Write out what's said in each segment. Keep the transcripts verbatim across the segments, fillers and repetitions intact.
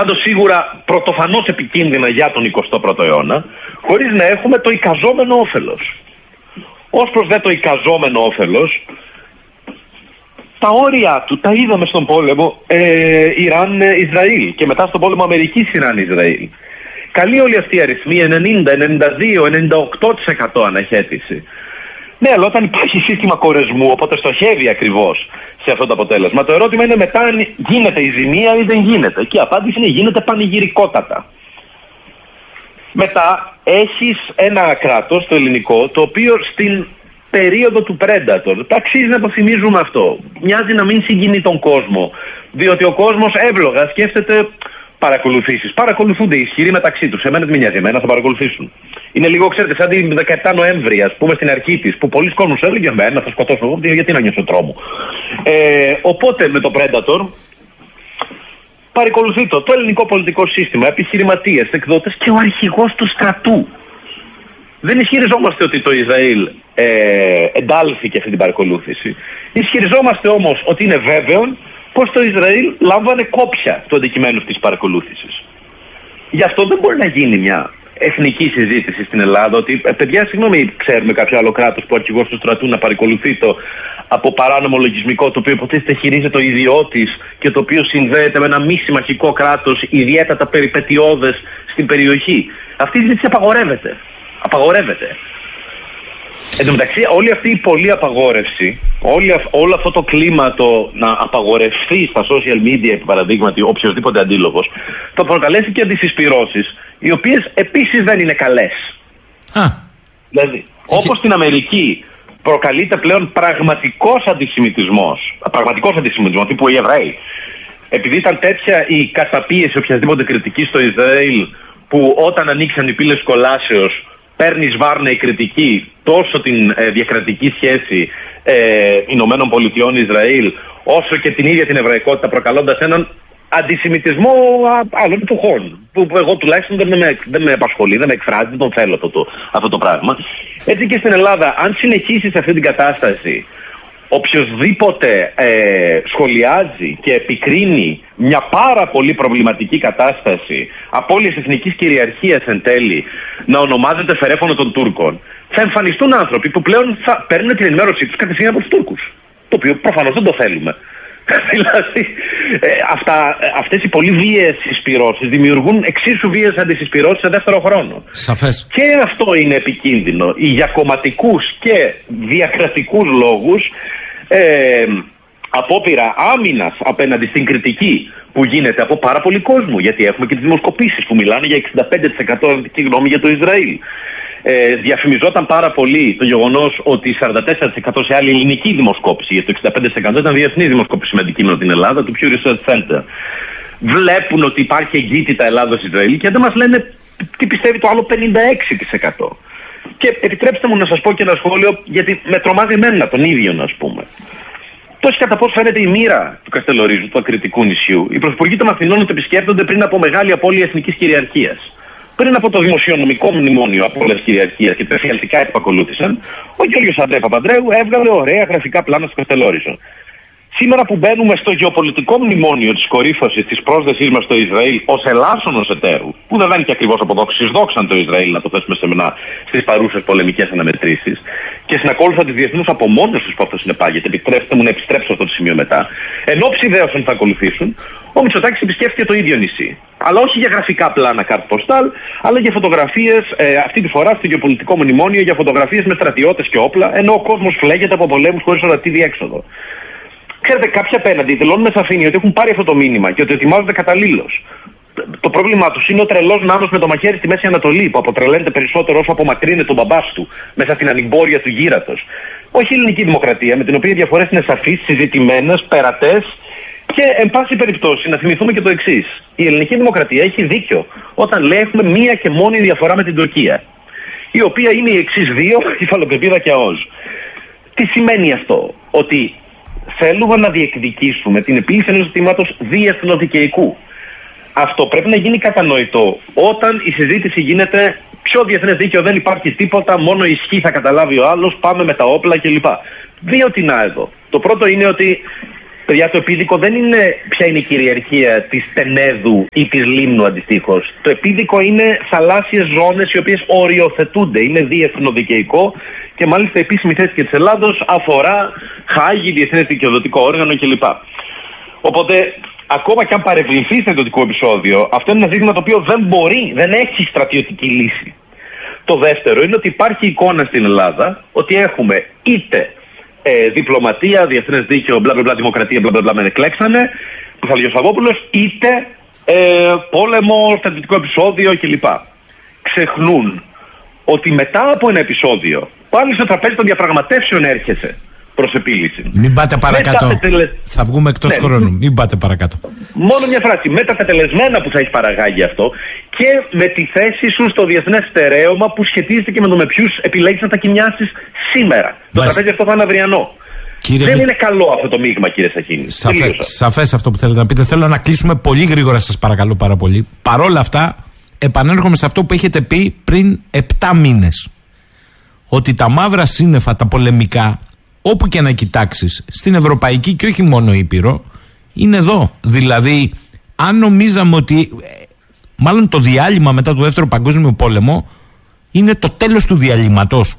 πάντως σίγουρα πρωτοφανώς επικίνδυνα για τον εικοστό πρώτο αιώνα, χωρίς να έχουμε το εικαζόμενο όφελος. Ως προς δε το εικαζόμενο όφελος, τα όρια του τα είδαμε στον πόλεμο ε, Ιράν-Ισραήλ και μετά στον πόλεμο Αμερικής-Ιράν-Ισραήλ. Καλή όλοι αυτοί οι αριθμοί, ενενήντα, ενενήντα δύο, ενενήντα οκτώ τοις εκατό αναχέτηση. Ναι, αλλά όταν υπάρχει σύστημα κορεσμού, οπότε στοχεύει ακριβώς σε αυτό το αποτέλεσμα, το ερώτημα είναι μετά αν γίνεται η ζημία ή δεν γίνεται. Και η απάντηση είναι γίνεται πανηγυρικότατα. Μετά έχεις ένα κράτος, το ελληνικό, το οποίο στην περίοδο του Predator, αξίζει να το θυμίζουμε αυτό, μοιάζει να μην συγκινεί τον κόσμο, διότι ο κόσμος εύλογα σκέφτεται παρακολουθήσεις. Παρακολουθούνται οι ισχυροί μεταξύ τους. Εμένα δεν με νοιάζει, εμένα θα παρακολουθήσουν. Είναι λίγο, ξέρετε, σαν την δεκαεπτά Νοέμβρη, ας πούμε, στην αρχή της, που πολλοί κόσμος έλεγε εμένα θα σκοτώσω εγώ, γιατί να νιώσω τρόμο. Ε, οπότε με το Predator παρακολουθεί το, το ελληνικό πολιτικό σύστημα, επιχειρηματίες, εκδότες και ο αρχηγός του στρατού. Δεν ισχυριζόμαστε ότι το Ισραήλ ε, εντάλθηκε αυτή την παρακολούθηση. Ισχυριζόμαστε όμως ότι είναι βέβαιο πως το Ισραήλ λάμβανε κόπια του αντικειμένου αυτής της παρακολούθησης. Γι' αυτό δεν μπορεί να γίνει μια εθνική συζήτηση στην Ελλάδα ότι, ε, παιδιά, συγγνώμη, ξέρουμε κάποιο άλλο κράτος που ο αρχηγός του στρατού να παρακολουθεί το από παράνομο λογισμικό, το οποίο υποτίθεται χειρίζεται ο ιδιώτης και το οποίο συνδέεται με ένα μη συμμαχικό κράτος, ιδιαίτερα περιπετειώδες στην περιοχή. Αυτή η συζήτηση απαγορεύεται. Απαγορεύεται. Εν τω μεταξύ, όλη αυτή η πολλή απαγόρευση, όλη, όλο αυτό το κλίμα το να απαγορευτεί στα social media, επί παραδείγματι, οποιοδήποτε αντίλογος, το προκαλέσει και αντισυσπυρώσεις, οι οποίες επίσης δεν είναι καλές. Α. Δηλαδή, όπως στην Αμερική προκαλείται πλέον πραγματικός αντισημιτισμός, πραγματικός αντισημιτισμός, τύπου οι Εβραίοι, επειδή ήταν τέτοια η καταπίεση οποιασδήποτε κριτική στο Ισραήλ, που όταν ανοίξαν οι πύλες κολάσεως, παίρνει σβάρνα η κριτική τόσο την ε, διακρατική σχέση ε, Ηνωμένων Πολιτειών Ισραήλ, όσο και την ίδια την εβραϊκότητα, προκαλώντας έναν αντισημιτισμό άλλων εποχών, που, που εγώ τουλάχιστον δεν με, δεν με απασχολεί, δεν με εκφράζει, δεν τον θέλω αυτό το, αυτό το πράγμα. Έτσι και στην Ελλάδα, αν συνεχίσει σε αυτή την κατάσταση, οποιοσδήποτε ε, σχολιάζει και επικρίνει μια πάρα πολύ προβληματική κατάσταση απώλειας εθνικής κυριαρχίας εν τέλει να ονομάζεται φερέφωνο των Τούρκων, θα εμφανιστούν άνθρωποι που πλέον θα παίρνουν την ενημέρωσή τους κατευθείαν από τους Τούρκους, το οποίο προφανώς δεν το θέλουμε. Δηλαδή, ε, αυτά, αυτές οι πολύ βίαιες συσπυρώσεις δημιουργούν εξίσου βίαιες αντισυσπυρώσεις σε δεύτερο χρόνο. Σαφές. Και αυτό είναι επικίνδυνο. Για κομματικούς και διακρατικούς λόγους, ε, απόπειρα άμυνας απέναντι στην κριτική που γίνεται από πάρα πολύ κόσμο, γιατί έχουμε και τις δημοσκοπήσεις που μιλάνε για εξήντα πέντε τοις εκατό αρνητική γνώμη για το Ισραήλ. Ε, διαφημιζόταν πάρα πολύ το γεγονός ότι σαράντα τέσσερα τοις εκατό σε άλλη ελληνική δημοσκόπηση, γιατί το εξήντα πέντε τοις εκατό ήταν διεθνή δημοσκόπηση με αντικείμενο την Ελλάδα, του Pew Research Center. Βλέπουν ότι υπάρχει εγκύτητα Ελλάδος-Ισραήλ και δεν μας λένε τι πιστεύει το άλλο πενήντα έξι τοις εκατό. Και επιτρέψτε μου να σας πω και ένα σχόλιο, γιατί με τρομάζει εμένα τον ίδιο, να πούμε. Τόσο κατά πώς φαίνεται η μοίρα του Καστελορίζου, του ακριτικού νησιού. Οι πρωθυπουργοί των Αθηνών το επισκέπτονται πριν από μεγάλη απώλεια εθνικής κυριαρχίας. Πριν από το δημοσιονομικό μνημόνιο απώλειας κυριαρχίας και τα εφιαλτικά επακολούθησαν, ο Γιώργος Αντρέ Παπανδρέου έβγαλε ωραία γραφικά πλάνα στο Καστελόριζο. Σήμερα που μπαίνουμε στο γεωπολιτικό μνημόνιο της κορύφωσης της πρόσδεσής μας στο Ισραήλ ως ελάσσονος εταίρου, που δεν είναι και ακριβώς αποδόξεις δόξαν το Ισραήλ, να το θέσουμε σεμνά, στις παρούσες πολεμικές αναμετρήσεις, και συνακόλουθα της διεθνούς απομόνωσης που αυτό συνεπάγεται, επιτρέψτε μου να επιστρέψω σε αυτό το σημείο μετά, εν ώψη ιδέωσεων θα ακολουθήσουν, ο Μητσοτάκης επισκέφθηκε το ίδιο νησί. Αλλά όχι για γραφικά πλάνα κάρτ ποστάλ, αλλά για φωτογραφίες, ε, αυτή τη φορά στο γεωπολιτικό μνημόνιο, για φωτογραφίες με στρατιώτες και όπλα, ενώ ο κόσμος φλέγεται από πολέμους χωρίς ορατή διέξοδο. Ξέρετε, κάποιοι απέναντι δηλώνουν με σαφήνεια ότι έχουν πάρει αυτό το μήνυμα και ότι ετοιμάζονται καταλήλως. Το πρόβλημά τους είναι ο τρελός νάνος με το μαχαίρι στη Μέση Ανατολή, που αποτρελαίνεται περισσότερο όσο απομακρύνεται τον μπαμπάς του μέσα στην ανυμπόρια του γύρατος. Όχι η ελληνική δημοκρατία, με την οποία οι διαφορές είναι σαφείς, συζητημένες, περατές και, εν πάση περιπτώσει, να θυμηθούμε και το εξής. Η ελληνική δημοκρατία έχει δίκιο όταν λέει έχουμε μία και μόνη διαφορά με την Τουρκία, η οποία είναι η εξής δύο, η Φαλοκρηπίδα και ΑΟΣ. Τι σημαίνει αυτό? Ότι θέλουμε να διεκδικήσουμε την επίλυση ενός ζητήματος διεθνοδικαϊκού. Αυτό πρέπει να γίνει κατανοητό όταν η συζήτηση γίνεται πιο διεθνές δίκαιο, δεν υπάρχει τίποτα, μόνο η ισχύ θα καταλάβει ο άλλος, πάμε με τα όπλα κλπ. Δύο τινά εδώ. Το πρώτο είναι ότι Παιδιά, το επίδικο δεν είναι ποια είναι η κυριαρχία της Τενέδου ή της Λίμνου αντιστοίχως. Το επίδικο είναι θαλάσσιες ζώνες οι οποίες οριοθετούνται. Είναι διεθνοδικαιικό και μάλιστα η επίσημη θέση και της Ελλάδος αφορά Χάγη, διεθνές δικαιοδοτικό όργανο κλπ. Οπότε, ακόμα και αν παρευληθεί στο ιδιωτικό επεισόδιο, αυτό είναι ένα ζήτημα το οποίο δεν μπορεί, δεν έχει στρατιωτική λύση. Το δεύτερο είναι ότι υπάρχει εικόνα στην Ελλάδα ότι έχουμε είτε ε, διπλωματία, διεθνές δίκαιο, μπλα μπλα, δημοκρατία, μπλα μπλα, με εκλέξανε, ο Σαββόπουλος, είτε ε, πόλεμο, στρατιωτικό επεισόδιο κλπ. Ξεχνούν ότι μετά από ένα επεισόδιο, πάλι στο τραπέζι των διαπραγματεύσεων έρχεσαι προς επίλυση. Μην πάτε παρακάτω. Τελε... Θα βγούμε εκτός ναι. χρόνου. Μην πάτε παρακάτω. Μόνο μια φράση. Με τα τελεσμένα που θα έχει παραγάγει αυτό και με τη θέση σου στο διεθνές στερέωμα που σχετίζεται και με το με ποιους επιλέγεις να τα κοιμιάσεις σήμερα. Μάλιστα. Το τραπέζι αυτό θα είναι αυριανό. Κύριε... Δεν είναι καλό αυτό το μείγμα, κύριε Σαχίνη. Σαφέ, σαφές αυτό που θέλετε να πείτε. Θέλω να κλείσουμε πολύ γρήγορα, σας παρακαλώ πάρα πολύ. Παρόλα αυτά, επανέρχομαι σε αυτό που έχετε πει πριν επτά μήνες. Ότι τα μαύρα σύννεφα, τα πολεμικά, όπου και να κοιτάξεις, στην Ευρωπαϊκή και όχι μόνο Ήπειρο, είναι εδώ. Δηλαδή, αν νομίζαμε ότι, μάλλον το διάλειμμα μετά το Δεύτερο Παγκόσμιο Πόλεμο είναι το τέλος του διαλύματος.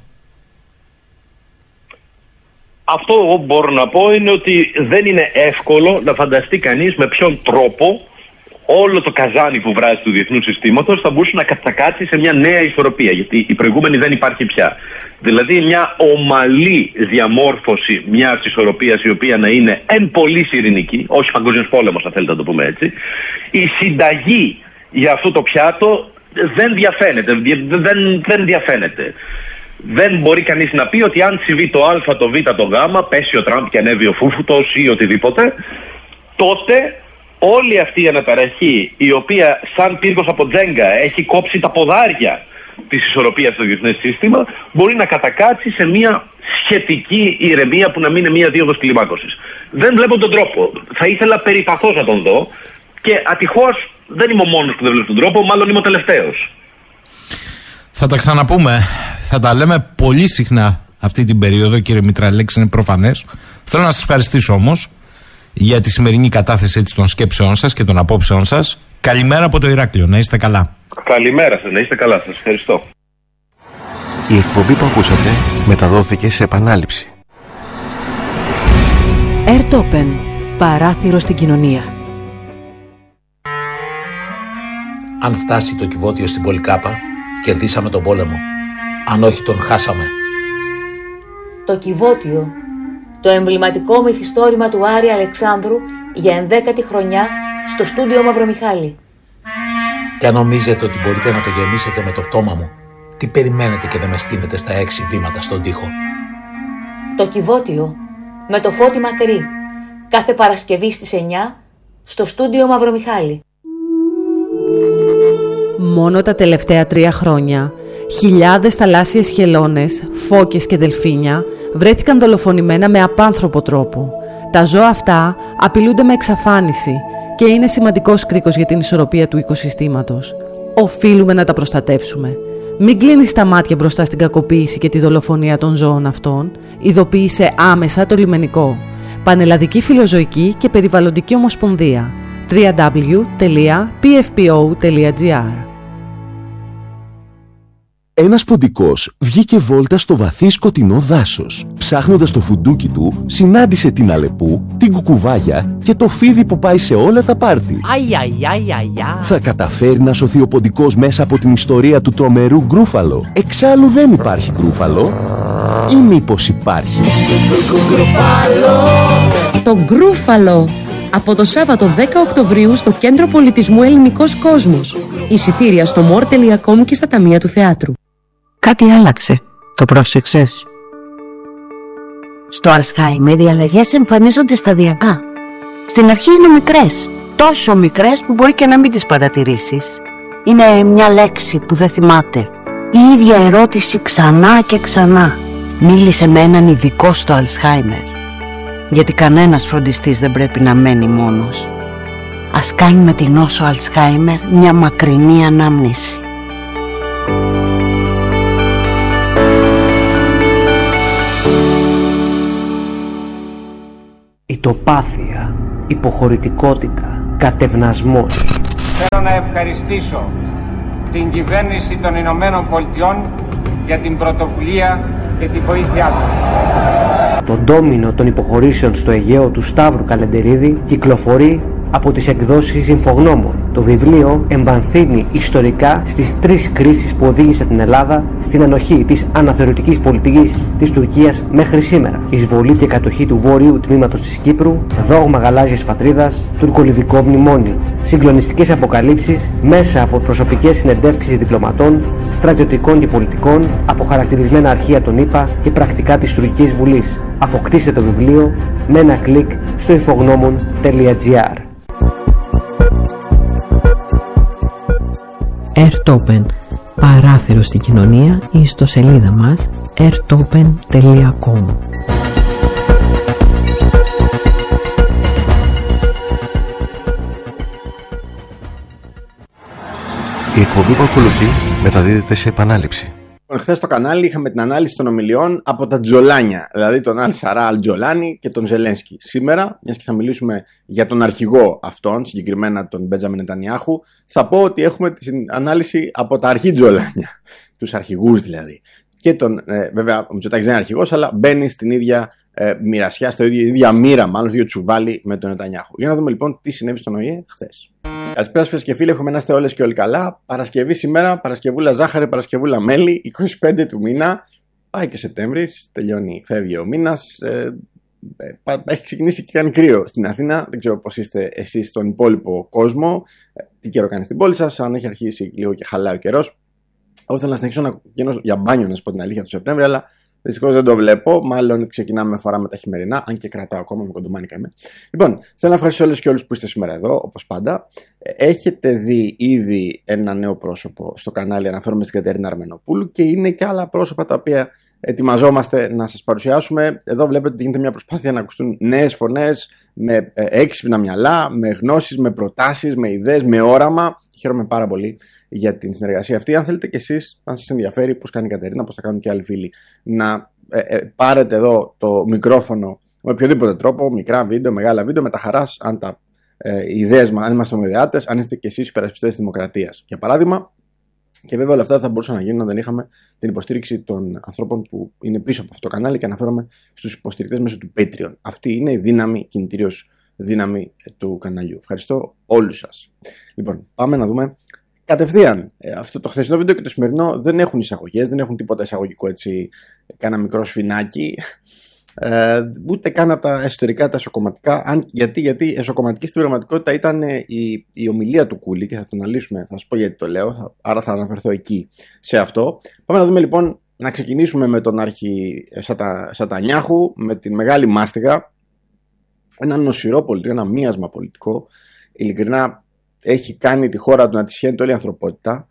Αυτό εγώ μπορώ να πω είναι ότι δεν είναι εύκολο να φανταστεί κανείς με ποιον τρόπο όλο το καζάνι που βράζει του διεθνού συστήματος θα μπορούσε να κατακάτσει σε μια νέα ισορροπία, γιατί η προηγούμενη δεν υπάρχει πια. Δηλαδή μια ομαλή διαμόρφωση μιας ισορροπίας η οποία να είναι εν πολλής ειρηνική, όχι παγκόσμιος πόλεμος, αν θέλετε να το πούμε έτσι. Η συνταγή για αυτό το πιάτο δεν διαφαίνεται, δεν, δεν διαφαίνεται. Δεν μπορεί κανείς να πει ότι αν συμβεί το α, το β, το γ, πέσει ο Τραμπ και ανέβει ο Φούφουτος ή οτιδήποτε, τότε όλη αυτή η αναταραχή, η οποία σαν πύργος από τζέγκα έχει κόψει τα ποδάρια της ισορροπίας στο διεθνές σύστημα, μπορεί να κατακάτσει σε μια σχετική ηρεμία που να μην είναι μια δίωδος κλιμάκωσης. Δεν βλέπω τον τρόπο. Θα ήθελα περιπαθώς να τον δω και ατυχώς δεν είμαι ο μόνος που δεν βλέπω τον τρόπο, μάλλον είμαι ο τελευταίος. Θα τα ξαναπούμε. Θα τα λέμε πολύ συχνά αυτή την περίοδο, κύριε Μητραλέξη, είναι προφανές. Θέλω να σας ευχαριστήσω όμως για τη σημερινή κατάθεση έτσι των σκέψεών σας και των απόψεών σας. Καλημέρα από το Ηράκλειο. Να είστε καλά. Καλημέρα σας. Να είστε καλά. Σας ευχαριστώ. Η εκπομπή που ακούσατε μεταδόθηκε σε επανάληψη. Airtopen. Παράθυρο στην κοινωνία. Αν φτάσει το κυβότιο στην Πολυκάπα, κερδίσαμε τον πόλεμο. Αν όχι, τον χάσαμε. Το κυβότιο, το εμβληματικό μυθιστόρημα του Άρη Αλεξάνδρου για ενδέκατη χρονιά στο στούντιο Μαυρομιχάλη. Και αν νομίζετε ότι μπορείτε να το γεμίσετε με το πτώμα μου, τι περιμένετε και δεν με στείνετε στα έξι βήματα στον τοίχο. Το κυβότιο με το Φώτη Μακρύ, κάθε Παρασκευή στις εννιά στο στούντιο Μαυρομιχάλη. Μόνο τα τελευταία τρία χρόνια, χιλιάδες θαλάσσιες χελώνες, φώκες και δελφίνια βρέθηκαν δολοφονημένα με απάνθρωπο τρόπο. Τα ζώα αυτά απειλούνται με εξαφάνιση και είναι σημαντικός κρίκος για την ισορροπία του οικοσυστήματος. Οφείλουμε να τα προστατεύσουμε. Μην κλείνεις τα μάτια μπροστά στην κακοποίηση και τη δολοφονία των ζώων αυτών. Ειδοποίησε άμεσα το λιμενικό. Πανελλαδική Φιλοζωική και Περιβαλλοντική Ομοσπονδία. double-u double-u double-u τελεία πι εφ πι ο τελεία τζι άρ. Ένας ποντικός βγήκε βόλτα στο βαθύ σκοτεινό δάσος. Ψάχνοντας το φουντούκι του, συνάντησε την Αλεπού, την Κουκουβάγια και το φίδι που πάει σε όλα τα πάρτι. Αι, αι, αι, αι, αι. Θα καταφέρει να σωθεί ο ποντικός μέσα από την ιστορία του τρομερού γκρούφαλο? Εξάλλου δεν υπάρχει γκρούφαλο. Ή μήπως υπάρχει? Το γκρούφαλο. Από το Σάββατο δέκα Οκτωβρίου στο Κέντρο Πολιτισμού Ελληνικός Κόσμος. Εισιτήρια στο μορ τελεία κομ και στα ταμεία του θεάτρου. Κάτι άλλαξε. Το πρόσεξες? Στο Αλσχάιμερ οι αλλαγές εμφανίζονται σταδιακά. Στην αρχή είναι μικρές, τόσο μικρές που μπορεί και να μην τις παρατηρήσεις. Είναι μια λέξη που δεν θυμάται. Η ίδια ερώτηση ξανά και ξανά. Μίλησε με έναν ειδικό στο Αλσχάιμερ. Γιατί κανένας φροντιστής δεν πρέπει να μένει μόνος. Ας κάνουμε την νόσο Αλσχάιμερ μια μακρινή ανάμνηση. Η ητοπάθεια, υποχωρητικότητα, κατευνασμός. Θέλω να ευχαριστήσω την κυβέρνηση των Ηνωμένων Πολιτειών για την πρωτοβουλία και την βοήθειά τους. Το ντόμινο των υποχωρήσεων στο Αιγαίο του Σταύρου Καλεντερίδη κυκλοφορεί από τις εκδόσεις Ινφογνώμων. Το βιβλίο εμβαθύνει ιστορικά στις τρεις κρίσεις που οδήγησε την Ελλάδα στην ανοχή της αναθεωρητικής πολιτικής της Τουρκίας μέχρι σήμερα. Εισβολή και κατοχή του βόρειου τμήματος της Κύπρου, δόγμα γαλάζιας πατρίδας, τουρκολιβικό μνημόνιο. Συγκλονιστικές αποκαλύψεις μέσα από προσωπικές συνεντεύξεις διπλωματών, στρατιωτικών και πολιτικών, αποχαρακτηρισμένα αρχεία των ΗΠΑ και πρακτικά της Τουρκικής Βουλής. Αποκτήστε το βιβλίο με ένα κλικ στο infognomon τελεία gr. Airtopen, παράθυρο στην κοινωνία, η ιστοσελίδα μας airtopen τελεία com. Η εκπομπή που ακολουθεί μεταδίδεται σε επανάληψη. Χθες στο κανάλι είχαμε την ανάλυση των ομιλιών από τα Τζολάνια, δηλαδή τον Αλ Σαρά Αλ Τζολάνι και τον Ζελένσκι. Σήμερα, μιας και θα μιλήσουμε για τον αρχηγό αυτόν, συγκεκριμένα τον Μπέντζαμιν Νετανιάχου, θα πω ότι έχουμε την ανάλυση από τα αρχή Τζολάνια, τους αρχηγούς δηλαδή. Και τον, ε, βέβαια, ο Μητσοτάκης δεν είναι αρχηγός, αλλά μπαίνει στην ίδια ε, μοιρασιά, στην ίδια, ίδια μοίρα, μάλλον στο ίδιο τσουβάλι με τον Νετανιάχου. Για να δούμε λοιπόν τι συνέβη στον Ο Ε Ε χθες. Καλησπέρα φίλες και φίλοι, έχουμε να είστε όλες και όλοι καλά. Παρασκευή σήμερα, Παρασκευούλα ζάχαρη, Παρασκευούλα μέλι, είκοσι πέντε του μήνα. Πάει και ο Σεπτέμβρης, τελειώνει, φεύγει ο μήνας. Ε, ε, έχει ξεκινήσει και κάνει κρύο στην Αθήνα. Δεν ξέρω πώς είστε εσείς στον υπόλοιπο κόσμο. Ε, τι καιρό κάνει στην πόλη σας, αν έχει αρχίσει λίγο και χαλάει ο καιρός. Εγώ θέλω να συνεχίσω να γίνω για μπάνιο, να σας πω την αλήθεια, το Σεπτέμβριο, αλλά δυστυχώς δεν το βλέπω. Μάλλον ξεκινάμε με φορά με τα χειμερινά, αν και κρατάω ακόμα, με κοντομάνικα είμαι. Λοιπόν, θέλω να ευχαριστήσω όλους και όλους που είστε σήμερα εδώ, όπως πάντα. Έχετε δει ήδη ένα νέο πρόσωπο στο κανάλι, αναφέρομαι στην Κατερίνα Αρμενοπούλου, και είναι και άλλα πρόσωπα τα οποία ετοιμαζόμαστε να σας παρουσιάσουμε. Εδώ βλέπετε ότι γίνεται μια προσπάθεια να ακουστούν νέες φωνές, με έξυπνα μυαλά, με γνώσεις, με προτάσεις, με ιδέες, με όραμα. Χαίρομαι πάρα πολύ για την συνεργασία αυτή. Αν θέλετε κι εσείς, αν σας ενδιαφέρει πώς κάνει η Κατερίνα, πώς θα κάνουν και άλλοι φίλοι, να ε, ε, πάρετε εδώ το μικρόφωνο με οποιοδήποτε τρόπο, μικρά βίντεο, μεγάλα βίντεο, με τα χαράς, αν τα ε, ιδέες μας, αν είμαστε ομοειδεάτες, αν είστε κι εσείς υπερασπιστές της δημοκρατίας. Για παράδειγμα, και βέβαια όλα αυτά θα μπορούσαν να γίνουν αν δεν είχαμε την υποστήριξη των ανθρώπων που είναι πίσω από αυτό το κανάλι, και αναφέρομαι στους υποστηρικτές μέσω του Patreon. Αυτή είναι η δύναμη, κινητήριος δύναμη του καναλιού. Ευχαριστώ όλους σας. Λοιπόν, πάμε να δούμε κατευθείαν. Ε, αυτό το χθεσινό βίντεο και το σημερινό δεν έχουν εισαγωγές, δεν έχουν τίποτα εισαγωγικό, έτσι, κάνα μικρό σφινάκι. Ε, ούτε καν τα εσωτερικά, τα εσωκομματικά. Αν, γιατί, γιατί εσωκομματική στην πραγματικότητα ήταν η, η ομιλία του Κούλη, και θα το αναλύσουμε, θα σας πω γιατί το λέω, θα, άρα θα αναφερθώ εκεί σε αυτό. Πάμε να δούμε λοιπόν, να ξεκινήσουμε με τον αρχι Σατα, Σατανιάχου, με την μεγάλη μάστιγα. Ένα νοσηρό πολιτικό, ένα μίασμα πολιτικό. Ειλικρινά έχει κάνει τη χώρα του να τη σχένεται όλη η ανθρωπότητα.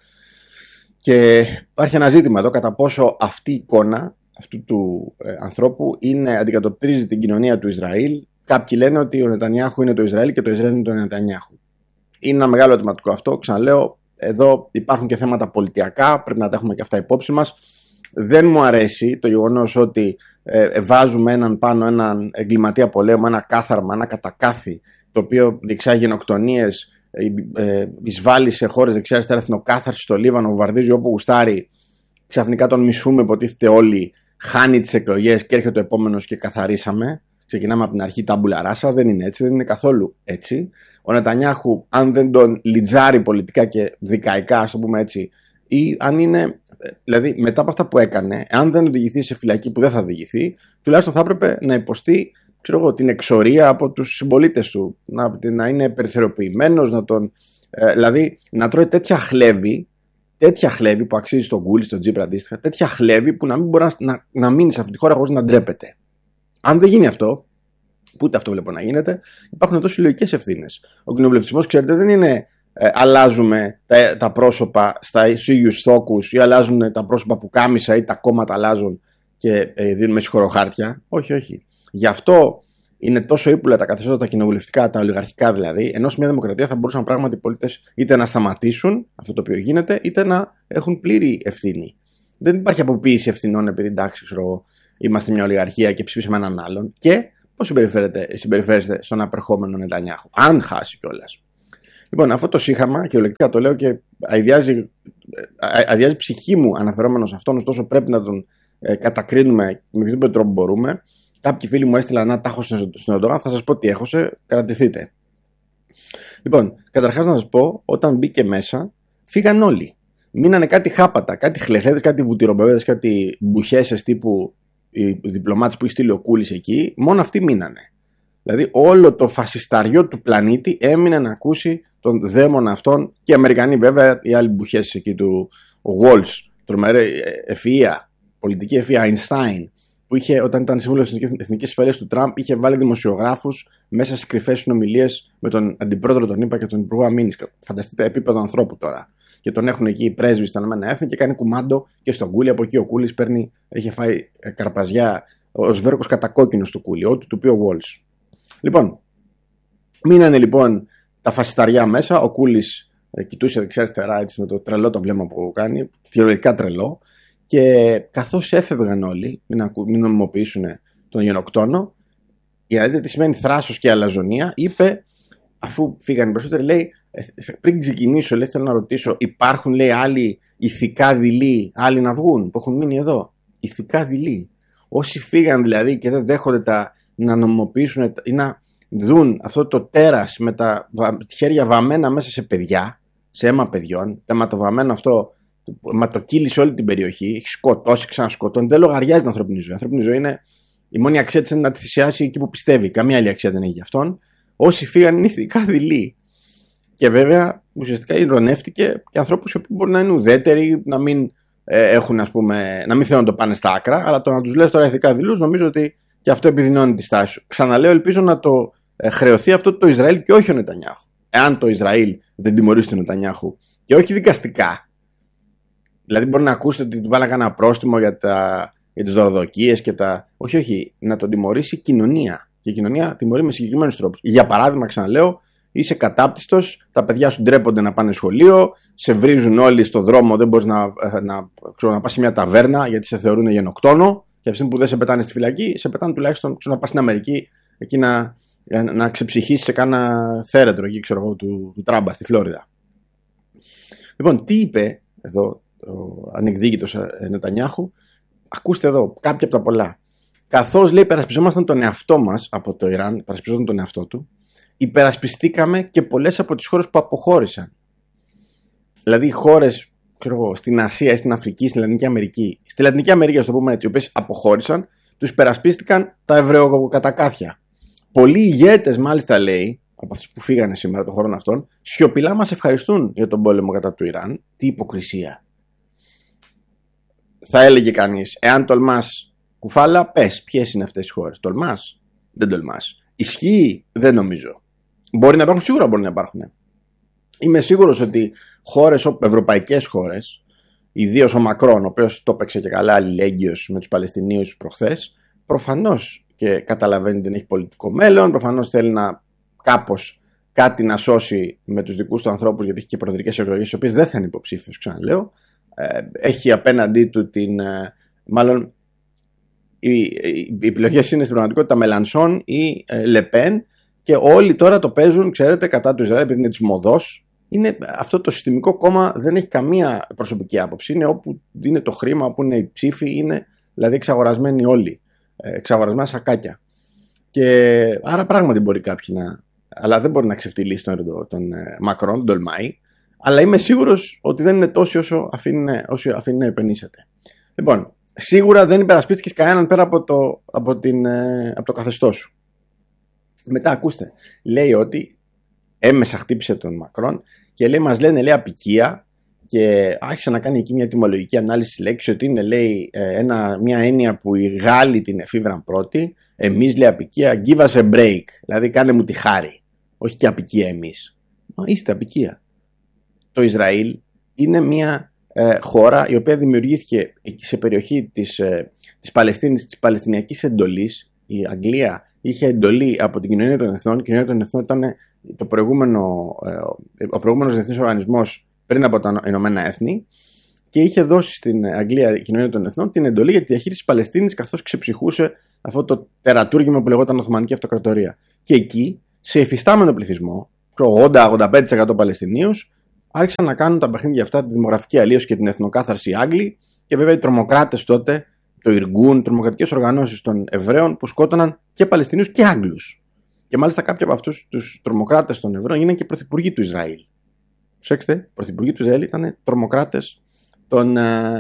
Και υπάρχει ένα ζήτημα εδώ, κατά πόσο αυτή η εικόνα αυτού του ε, ανθρώπου είναι, αντικατοπτρίζει την κοινωνία του Ισραήλ. Κάποιοι λένε ότι ο Νετανιάχου είναι το Ισραήλ και το Ισραήλ είναι το Νετανιάχου. Είναι ένα μεγάλο ερωτηματικό αυτό. Ξαναλέω, εδώ υπάρχουν και θέματα πολιτιακά, πρέπει να τα έχουμε και αυτά υπόψη μας. Δεν μου αρέσει το γεγονός ότι ε, βάζουμε έναν πάνω, έναν εγκληματία πολέμου, ένα κάθαρμα, ένα κατακάθι, το οποίο διεξάγει γενοκτονίες, ε, ε, εισβάλλει σε χώρες δεξιά-αριστερά, εθνοκάθαρση στο Λίβανο, βομβαρδίζει όπου γουστάρει. Ξαφνικά τον μισούμε, υποτίθεται όλοι, χάνει τις εκλογές και έρχεται ο επόμενος και καθαρίσαμε. Ξεκινάμε από την αρχή τάμπουλα ράσα. Δεν είναι έτσι, δεν είναι καθόλου έτσι. Ο Νετανιάχου, αν δεν τον λιτζάρει πολιτικά και δικαϊκά, ας το πούμε έτσι, ή αν είναι, δηλαδή μετά από αυτά που έκανε, αν δεν οδηγηθεί σε φυλακή, που δεν θα οδηγηθεί, τουλάχιστον θα έπρεπε να υποστεί, ξέρω εγώ, την εξορία από τους συμπολίτες του. Να, να είναι περιθωριοποιημένος, να τον, ε, δηλαδή να τρώει τέτοια χλέβη. Τέτοια χλέβη που αξίζει στον Γκούλη, στον Τζίπρα αντίστοιχα, τέτοια χλέβη που να μην μπορεί να, να, να μείνει σε αυτή τη χώρα χωρίς να ντρέπεται. Αν δεν γίνει αυτό, που ούτε αυτό βλέπω να γίνεται, υπάρχουν εδώ συλλογικές ευθύνες. Ο κοινοβουλευτισμός, ξέρετε, δεν είναι ε, αλλάζουμε τα, τα πρόσωπα στους ίδιους θόκους ή αλλάζουν τα πρόσωπα που κάμισα ή τα κόμματα αλλάζουν και ε, δίνουμε συγχωροχάρτια. Όχι, όχι. Γι' αυτό είναι τόσο ύπουλα τα καθεστώτα τα κοινοβουλευτικά, τα ολιγαρχικά δηλαδή, ενώ σε μια δημοκρατία θα μπορούσαν πράγματι οι πολίτες είτε να σταματήσουν αυτό το οποίο γίνεται, είτε να έχουν πλήρη ευθύνη. Δεν υπάρχει αποποίηση ευθυνών επειδή εντάξει, ξέρω, είμαστε μια ολιγαρχία και ψηφίσαμε έναν άλλον. Και πώς συμπεριφέρεστε στον απερχόμενο Νετανιάχου, αν χάσει κιόλας. Λοιπόν, αυτό το σύγχαμα, κυριολεκτικά το λέω και αηδιάζει, αηδιάζει ψυχή μου αναφερόμενο σε αυτόν, ωστόσο πρέπει να τον ε, κατακρίνουμε με οποιοδήποτε τρόπο μπορούμε. Κάποιοι φίλοι μου έστειλαν να τάχω στον Ερντογάν, θα σας πω τι έχωσε, κρατηθείτε. Λοιπόν, καταρχάς να σας πω, όταν μπήκε μέσα, φύγαν όλοι. Μείνανε κάτι χάπατα, κάτι χλεχέδες, κάτι βουτυρομπεβέδες, κάτι μπουχέσες τύπου οι διπλωμάτες που έχει στείλει ο Κούλης εκεί, μόνο αυτοί μείνανε. Δηλαδή όλο το φασισταριό του πλανήτη έμεινε να ακούσει τον δαίμονα αυτόν και οι Αμερικανοί βέβαια, οι άλλοι μπουχέσες εκεί του Walsh, τρομερή ευφυΐα, πολιτική ευφυΐα, Einstein, που είχε, όταν ήταν σύμβουλος εθνικής ασφαλείας του Τραμπ, είχε βάλει δημοσιογράφους μέσα στις κρυφές συνομιλίες με τον αντιπρόεδρο των ΗΠΑ και τον υπουργό αμήνης. Φανταστείτε επίπεδο ανθρώπου τώρα. Και τον έχουν εκεί οι πρέσβεις στα Ηνωμένα Έθνη και κάνει κουμάντο και στον Κούλι. Από εκεί ο Κούλης παίρνει, έχει φάει καρπαζιά, ο Σβέρκος κατακόκκινο του Κούλι, ό,τι του πει ο Walsh. Λοιπόν, μείνανε λοιπόν τα φασισταριά μέσα. Ο Κούλης ε, κοιτούσε δεξιά-αριστερά έτσι με το τρελό το βλέμμα που κάνει, θεωρητικά τρελό. Και καθώς έφευγαν όλοι, μην, ακου, μην νομιμοποιήσουν τον γενοκτόνο, για να δείτε τι σημαίνει θράσος και αλαζονία, είπε, αφού φύγαν οι περισσότεροι, λέει, πριν ξεκινήσω, λέει, θέλω να ρωτήσω, υπάρχουν, λέει, άλλοι ηθικά δειλοί, άλλοι να βγουν, που έχουν μείνει εδώ. Ηθικά δειλοί. Όσοι φύγαν δηλαδή και δεν δέχονται τα, να νομιμοποιήσουν ή να δουν αυτό το τέρας με τα χέρια βαμμένα μέσα σε παιδιά, σε αίμα παιδιών, το αιματοβαμμένο αυτό. Μα το κύλησε όλη την περιοχή, έχει σκοτώσει, ξανασκοτώνει. Δεν λογαριάζει την ανθρώπινη ζωή. Η ανθρώπινη ζωή είναι η μόνη αξία της είναι να τη θυσιάσει εκεί που πιστεύει. Καμία άλλη αξία δεν έχει για αυτόν. Όσοι φύγαν είναι ηθικά δειλοί. Και βέβαια ουσιαστικά ειρωνεύτηκε και ανθρώπους που μπορεί να είναι ουδέτεροι, να μην, ε, έχουν, ας πούμε, να μην θέλουν να το πάνε στα άκρα, αλλά το να τους λες τώρα ηθικά δειλούς νομίζω ότι και αυτό επιδεινώνει τη στάση σου. Ξαναλέω, ελπίζω να το ε, χρεωθεί αυτό το Ισραήλ και όχι ο Νετανιάχου. Εάν το Ισραήλ δεν τιμωρήσει τον Νετανιάχου και όχι δικαστικά. Δηλαδή μπορεί να ακούσετε ότι του βάλαγαν ένα πρόστιμο για, τα, για τις δωροδοκίες και τα... Όχι, όχι, να τον τιμωρήσει η κοινωνία. Και η κοινωνία τιμωρεί με συγκεκριμένους τρόπους. Για παράδειγμα, ξαναλέω, είσαι κατάπτυστος, τα παιδιά σου ντρέπονται να πάνε σχολείο, σε βρίζουν όλοι στον δρόμο, δεν μπορείς να, να, ξέρω, να πας σε μια ταβέρνα γιατί σε θεωρούν γενοκτόνο. Και από τη στιγμή που δεν σε πετάνε στη φυλακή, σε πετάνε τουλάχιστον ξέρω, να πας στην Αμερική εκεί να, να, να ξεψυχήσεις σε κάνα θέρετρο εκεί, ξέρω εγώ, του, του Τράμπα στη Φλόριδα. Λοιπόν, τι είπε εδώ ο ανεκδίκητος Νετανιάχου, ακούστε εδώ κάποια από τα πολλά. Καθώς λέει υπερασπιζόμασταν τον εαυτό μας από το Ιράν, υπερασπιζόταν τον εαυτό του, υπερασπιστήκαμε και πολλές από τις χώρες που αποχώρησαν. Δηλαδή οι χώρες ξέρω εγώ, στην Ασία, στην Αφρική, στην Λατινική Αμερική, στη Λατινική Αμερική, ας το πούμε έτσι, οι οποίες αποχώρησαν, τους υπερασπίστηκαν τα Εβραιοκατακάθια. Πολλοί ηγέτες, μάλιστα λέει, από αυτούς που φύγανε σήμερα των χωρών αυτών, σιωπηλά μας ευχαριστούν για τον πόλεμο κατά του Ιράν. Τι υποκρισία. Θα έλεγε κανείς, εάν τολμάς κουφάλα, πες ποιες είναι αυτές οι χώρες. Τολμάς, δεν τολμάς. Ισχύει, δεν νομίζω. Μπορεί να υπάρχουν, σίγουρα μπορεί να υπάρχουν. Είμαι σίγουρος ότι χώρες, ευρωπαϊκές χώρες, ιδίως ο Μακρόν, ο οποίος το έπαιξε και καλά αλληλέγγυος με τους Παλαιστινίους προχθές, προφανώς και καταλαβαίνει ότι δεν έχει πολιτικό μέλλον, προφανώς θέλει να κάπως κάτι να σώσει με τους δικούς του ανθρώπους, γιατί έχει και προεδρικές εκλογές, οι οποίες δεν θα είναι υποψήφιος, ξαναλέω. Έχει απέναντί του την, μάλλον οι, οι επιλογές είναι στην πραγματικότητα Μελανσόν ή Λεπέν και όλοι τώρα το παίζουν, ξέρετε, κατά του Ισραήλ επειδή είναι της μοδός. Είναι, αυτό το συστημικό κόμμα δεν έχει καμία προσωπική άποψη, είναι όπου είναι το χρήμα, όπου είναι οι ψήφοι, είναι δηλαδή εξαγορασμένοι όλοι, εξαγορασμένα σακάκια. Και άρα πράγματι μπορεί κάποιοι να, αλλά δεν μπορεί να ξεφτυλίσει τον, τον Μακρόν, τον τολμάει. Αλλά είμαι σίγουρος ότι δεν είναι τόσοι όσο αφήνει, όσο αφήνει να υπενήσετε. Λοιπόν, σίγουρα δεν υπερασπίστηκες κανέναν πέρα από το, από την, από το καθεστώς σου. Μετά, ακούστε, λέει ότι έμεσα χτύπησε τον Μακρόν και λέει, μας λένε, λέει, απικία και άρχισε να κάνει εκεί μια τιμολογική ανάλυση λέξη ότι είναι, λέει, ένα, μια έννοια που οι Γάλλοι την εφήβραν πρώτη. Εμείς, λέει, απικία, give us a break. Δηλαδή, κάνε μου τη χάρη. Όχι και απικία εμείς. Μα είστε απικία. Το Ισραήλ είναι μια ε, χώρα η οποία δημιουργήθηκε σε περιοχή της, ε, της Παλαιστίνης, της Παλαιστινιακής εντολής. Η Αγγλία είχε εντολή από την Κοινωνία των Εθνών. Η Κοινωνία των Εθνών ήταν το προηγούμενο, ε, ο προηγούμενος διεθνής οργανισμός πριν από τα Ηνωμένα Έθνη και είχε δώσει στην Αγγλία η Κοινωνία των Εθνών την εντολή για τη διαχείριση της Παλαιστίνης, καθώς ξεψυχούσε αυτό το τερατούργημα που λεγόταν Οθωμανική Αυτοκρατορία. Και εκεί, σε υφιστάμενο πληθυσμό, ογδόντα με ογδόντα πέντε τοις εκατό Παλαιστινίους, άρχισαν να κάνουν τα παιχνίδια αυτά, τη δημογραφική αλλίωση και την εθνοκάθαρση οι Άγγλοι, και βέβαια οι τρομοκράτες τότε, το Ιργκούν, τρομοκρατικές οργανώσεις των Εβραίων που σκότωναν και Παλαιστινίους και Άγγλους. Και μάλιστα κάποιοι από αυτούς τους τρομοκράτες των Εβραίων γίνανε και πρωθυπουργοί του Ισραήλ. Προσέξτε, πρωθυπουργοί του Ισραήλ ήταν τρομοκράτες των,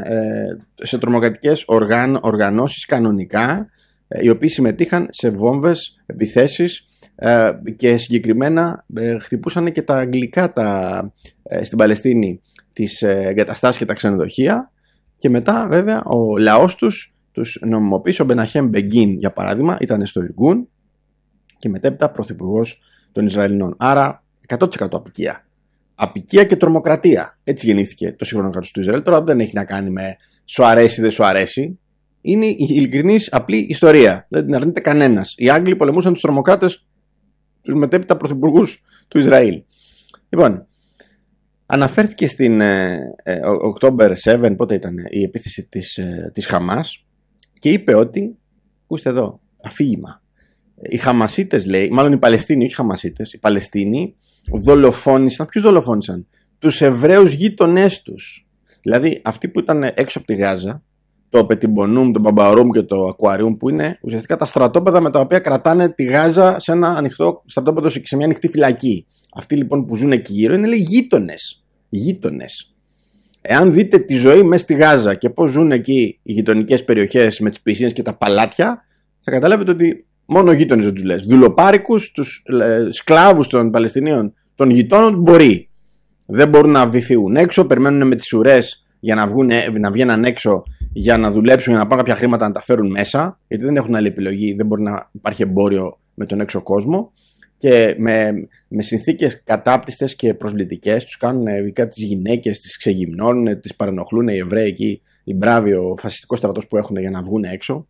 ε, σε τρομοκρατικές οργαν, οργανώσεις κανονικά, ε, οι οποίοι συμμετείχαν σε βόμβες, επιθέσεις ε, και συγκεκριμένα ε, χτυπούσαν και τα αγγλικά τα, ε, στην Παλαιστίνη, τις ε, εγκαταστάσεις και τα ξενοδοχεία, και μετά βέβαια ο λαός τους τους νομιμοποίησε. Ο Μπεναχέμ Μπεγκίν, για παράδειγμα, ήταν στο Ιργκούν και μετέπειτα πρωθυπουργός των Ισραηλινών. Άρα εκατό τοις εκατό απικία. Απικία και τρομοκρατία. Έτσι γεννήθηκε το σύγχρονο κράτος του Ισραήλ. Τώρα δεν έχει να κάνει με σου αρέσει ή δεν σου αρέσει. Είναι η ειλικρινής απλή ιστορία. Δεν την αρνείται κανένας. Οι Άγγλοι πολεμούσαν τους τρομοκράτες, τους μετέπειτα πρωθυπουργούς του Ισραήλ. Λοιπόν, αναφέρθηκε στην ε, ε, Οκτώβερ επτά, πότε ήταν η επίθεση της, ε, της Χαμάς, και είπε ότι, ακούστε εδώ, αφήγημα. Οι Χαμασίτες, λέει, μάλλον οι Παλαιστίνοι, όχι οι Χαμασίτες, οι Παλαιστίνοι δολοφόνησαν, ποιους δολοφόνησαν? Τους Εβραίους γείτονές τους. Δηλαδή αυτοί που ήταν έξω από τη Γάζα, το Πετιμπονουμ, το Μπαμπαρούμ και το Ακουαριούμ, που είναι ουσιαστικά τα στρατόπεδα με τα οποία κρατάνε τη Γάζα σε ένα ανοιχτό στρατόπεδο, σε μια ανοιχτή φυλακή. Αυτοί λοιπόν που ζουν εκεί γύρω είναι, λέει, γείτονες. Γείτονες. Εάν δείτε τη ζωή μέσα στη Γάζα και πώς ζουν εκεί οι γειτονικές περιοχές με τις πισίνες και τα παλάτια, θα καταλάβετε ότι μόνο γείτονες δεν τους λες. Δουλοπάρικους, τους ε, σκλάβους των Παλαιστινίων, των γειτόνων, μπορεί. Δεν μπορούν να βυθιούν έξω, περιμένουν με τις ουρές για να, βγουν, να βγαίνουν έξω για να δουλέψουν, για να πάρουν κάποια χρήματα να τα φέρουν μέσα, γιατί δεν έχουν άλλη επιλογή, δεν μπορεί να υπάρχει εμπόριο με τον έξω κόσμο. Και με, με συνθήκες κατάπτυστες και προσβλητικές τους κάνουν, ειδικά τις γυναίκες, τις ξεγυμνώνουν, τις παρενοχλούν οι Εβραίοι εκεί, οι μπράβοι, ο φασιστικός στρατός που έχουν για να βγουν έξω.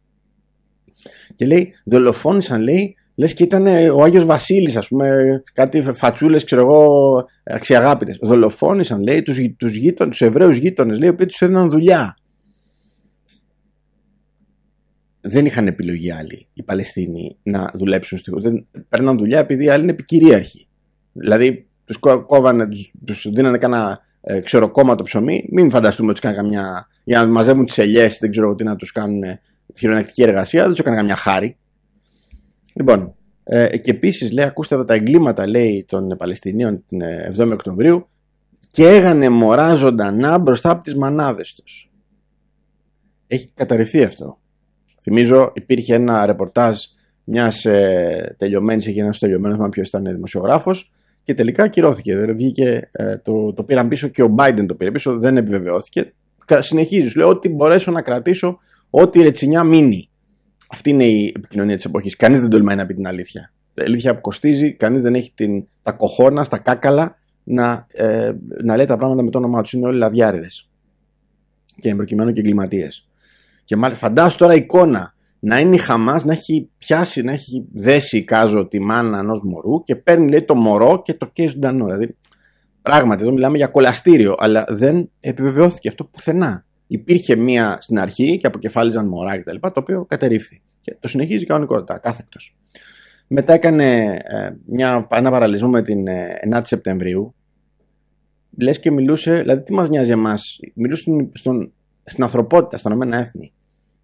Και λέει, δολοφόνησαν, λέει, λες και ήταν ο Άγιος Βασίλης, ας πούμε, κάτι φατσούλες, ξέρω εγώ, αξιαγάπητες. Δολοφόνησαν, λέει, τους, τους, γείτον, τους Εβραίους γείτονες, λέει, οι οποίοι τους έδιναν δουλειά. Δεν είχαν επιλογή άλλοι οι Παλαιστίνοι να δουλέψουν στη χώρα. Δεν παίρναν δουλειά επειδή οι άλλοι είναι επικυρίαρχοι. Δηλαδή τους κόβανε, τους, τους δίνανε κάνα ε, ξεροκόμματο ψωμί. Μην φανταστούμε ότι τους κάνανε καμιά. Για να μαζεύουν τις ελιές, δεν ξέρω τι να τους κάνουν χειρονακτική εργασία, δεν τους έκαναν καμιά χάρη. Λοιπόν, ε, και επίσης λέει, ακούστε εδώ τα εγκλήματα, λέει, των Παλαιστινίων την εβδόμη Οκτωβρίου, και έγανε μωρά ζωντανά μπροστά από τις μανάδες τους. Έχει καταρριφθεί αυτό. Θυμίζω, υπήρχε ένα ρεπορτάζ μιας ε, τελειωμένης, είχε ένας τελειωμένος, μα ποιος ήταν δημοσιογράφος, και τελικά ακυρώθηκε. Δηλαδή βγήκε, ε, το, το πήραν πίσω και ο Biden το πήρε πίσω, δεν επιβεβαιώθηκε. Συνεχίζει, σου λέει, ό,τι μπορέσω να κρατήσω, ό,τι ρετσινιά μείνει. Αυτή είναι η επικοινωνία της εποχής. Κανείς δεν τολμάει να πει την αλήθεια. Η αλήθεια που κοστίζει, κανείς δεν έχει την, τα κοχώνα, τα κάκαλα να, ε, να λέει τα πράγματα με το όνομά τους. Είναι όλοι λαδιάριδες. Και εμπροκειμένου και εγκληματίες. Και μάλιστα φαντάσου τώρα εικόνα να είναι η Χαμάς, να έχει πιάσει, να έχει δέσει κάζο τη μάνα ενός μωρού και παίρνει, λέει, το μωρό και το καίει ζωντανό. Δηλαδή, πράγματι, εδώ μιλάμε για κολαστήριο, αλλά δεν επιβεβαιώθηκε αυτό πουθενά. Υπήρχε μία στην αρχή και αποκεφάλιζαν μωρά κτλ. Το οποίο κατερρίφθη. Και το συνεχίζει κανονικότητα, κάθεκτος. Μετά έκανε ε, μια, ένα παραλληλισμό με την ε, ενάτη Σεπτεμβρίου. Λες και μιλούσε, δηλαδή τι μας νοιάζει εμάς, μιλούσε στον, στον, στην ανθρωπότητα, στα Ηνωμένα Έθνη.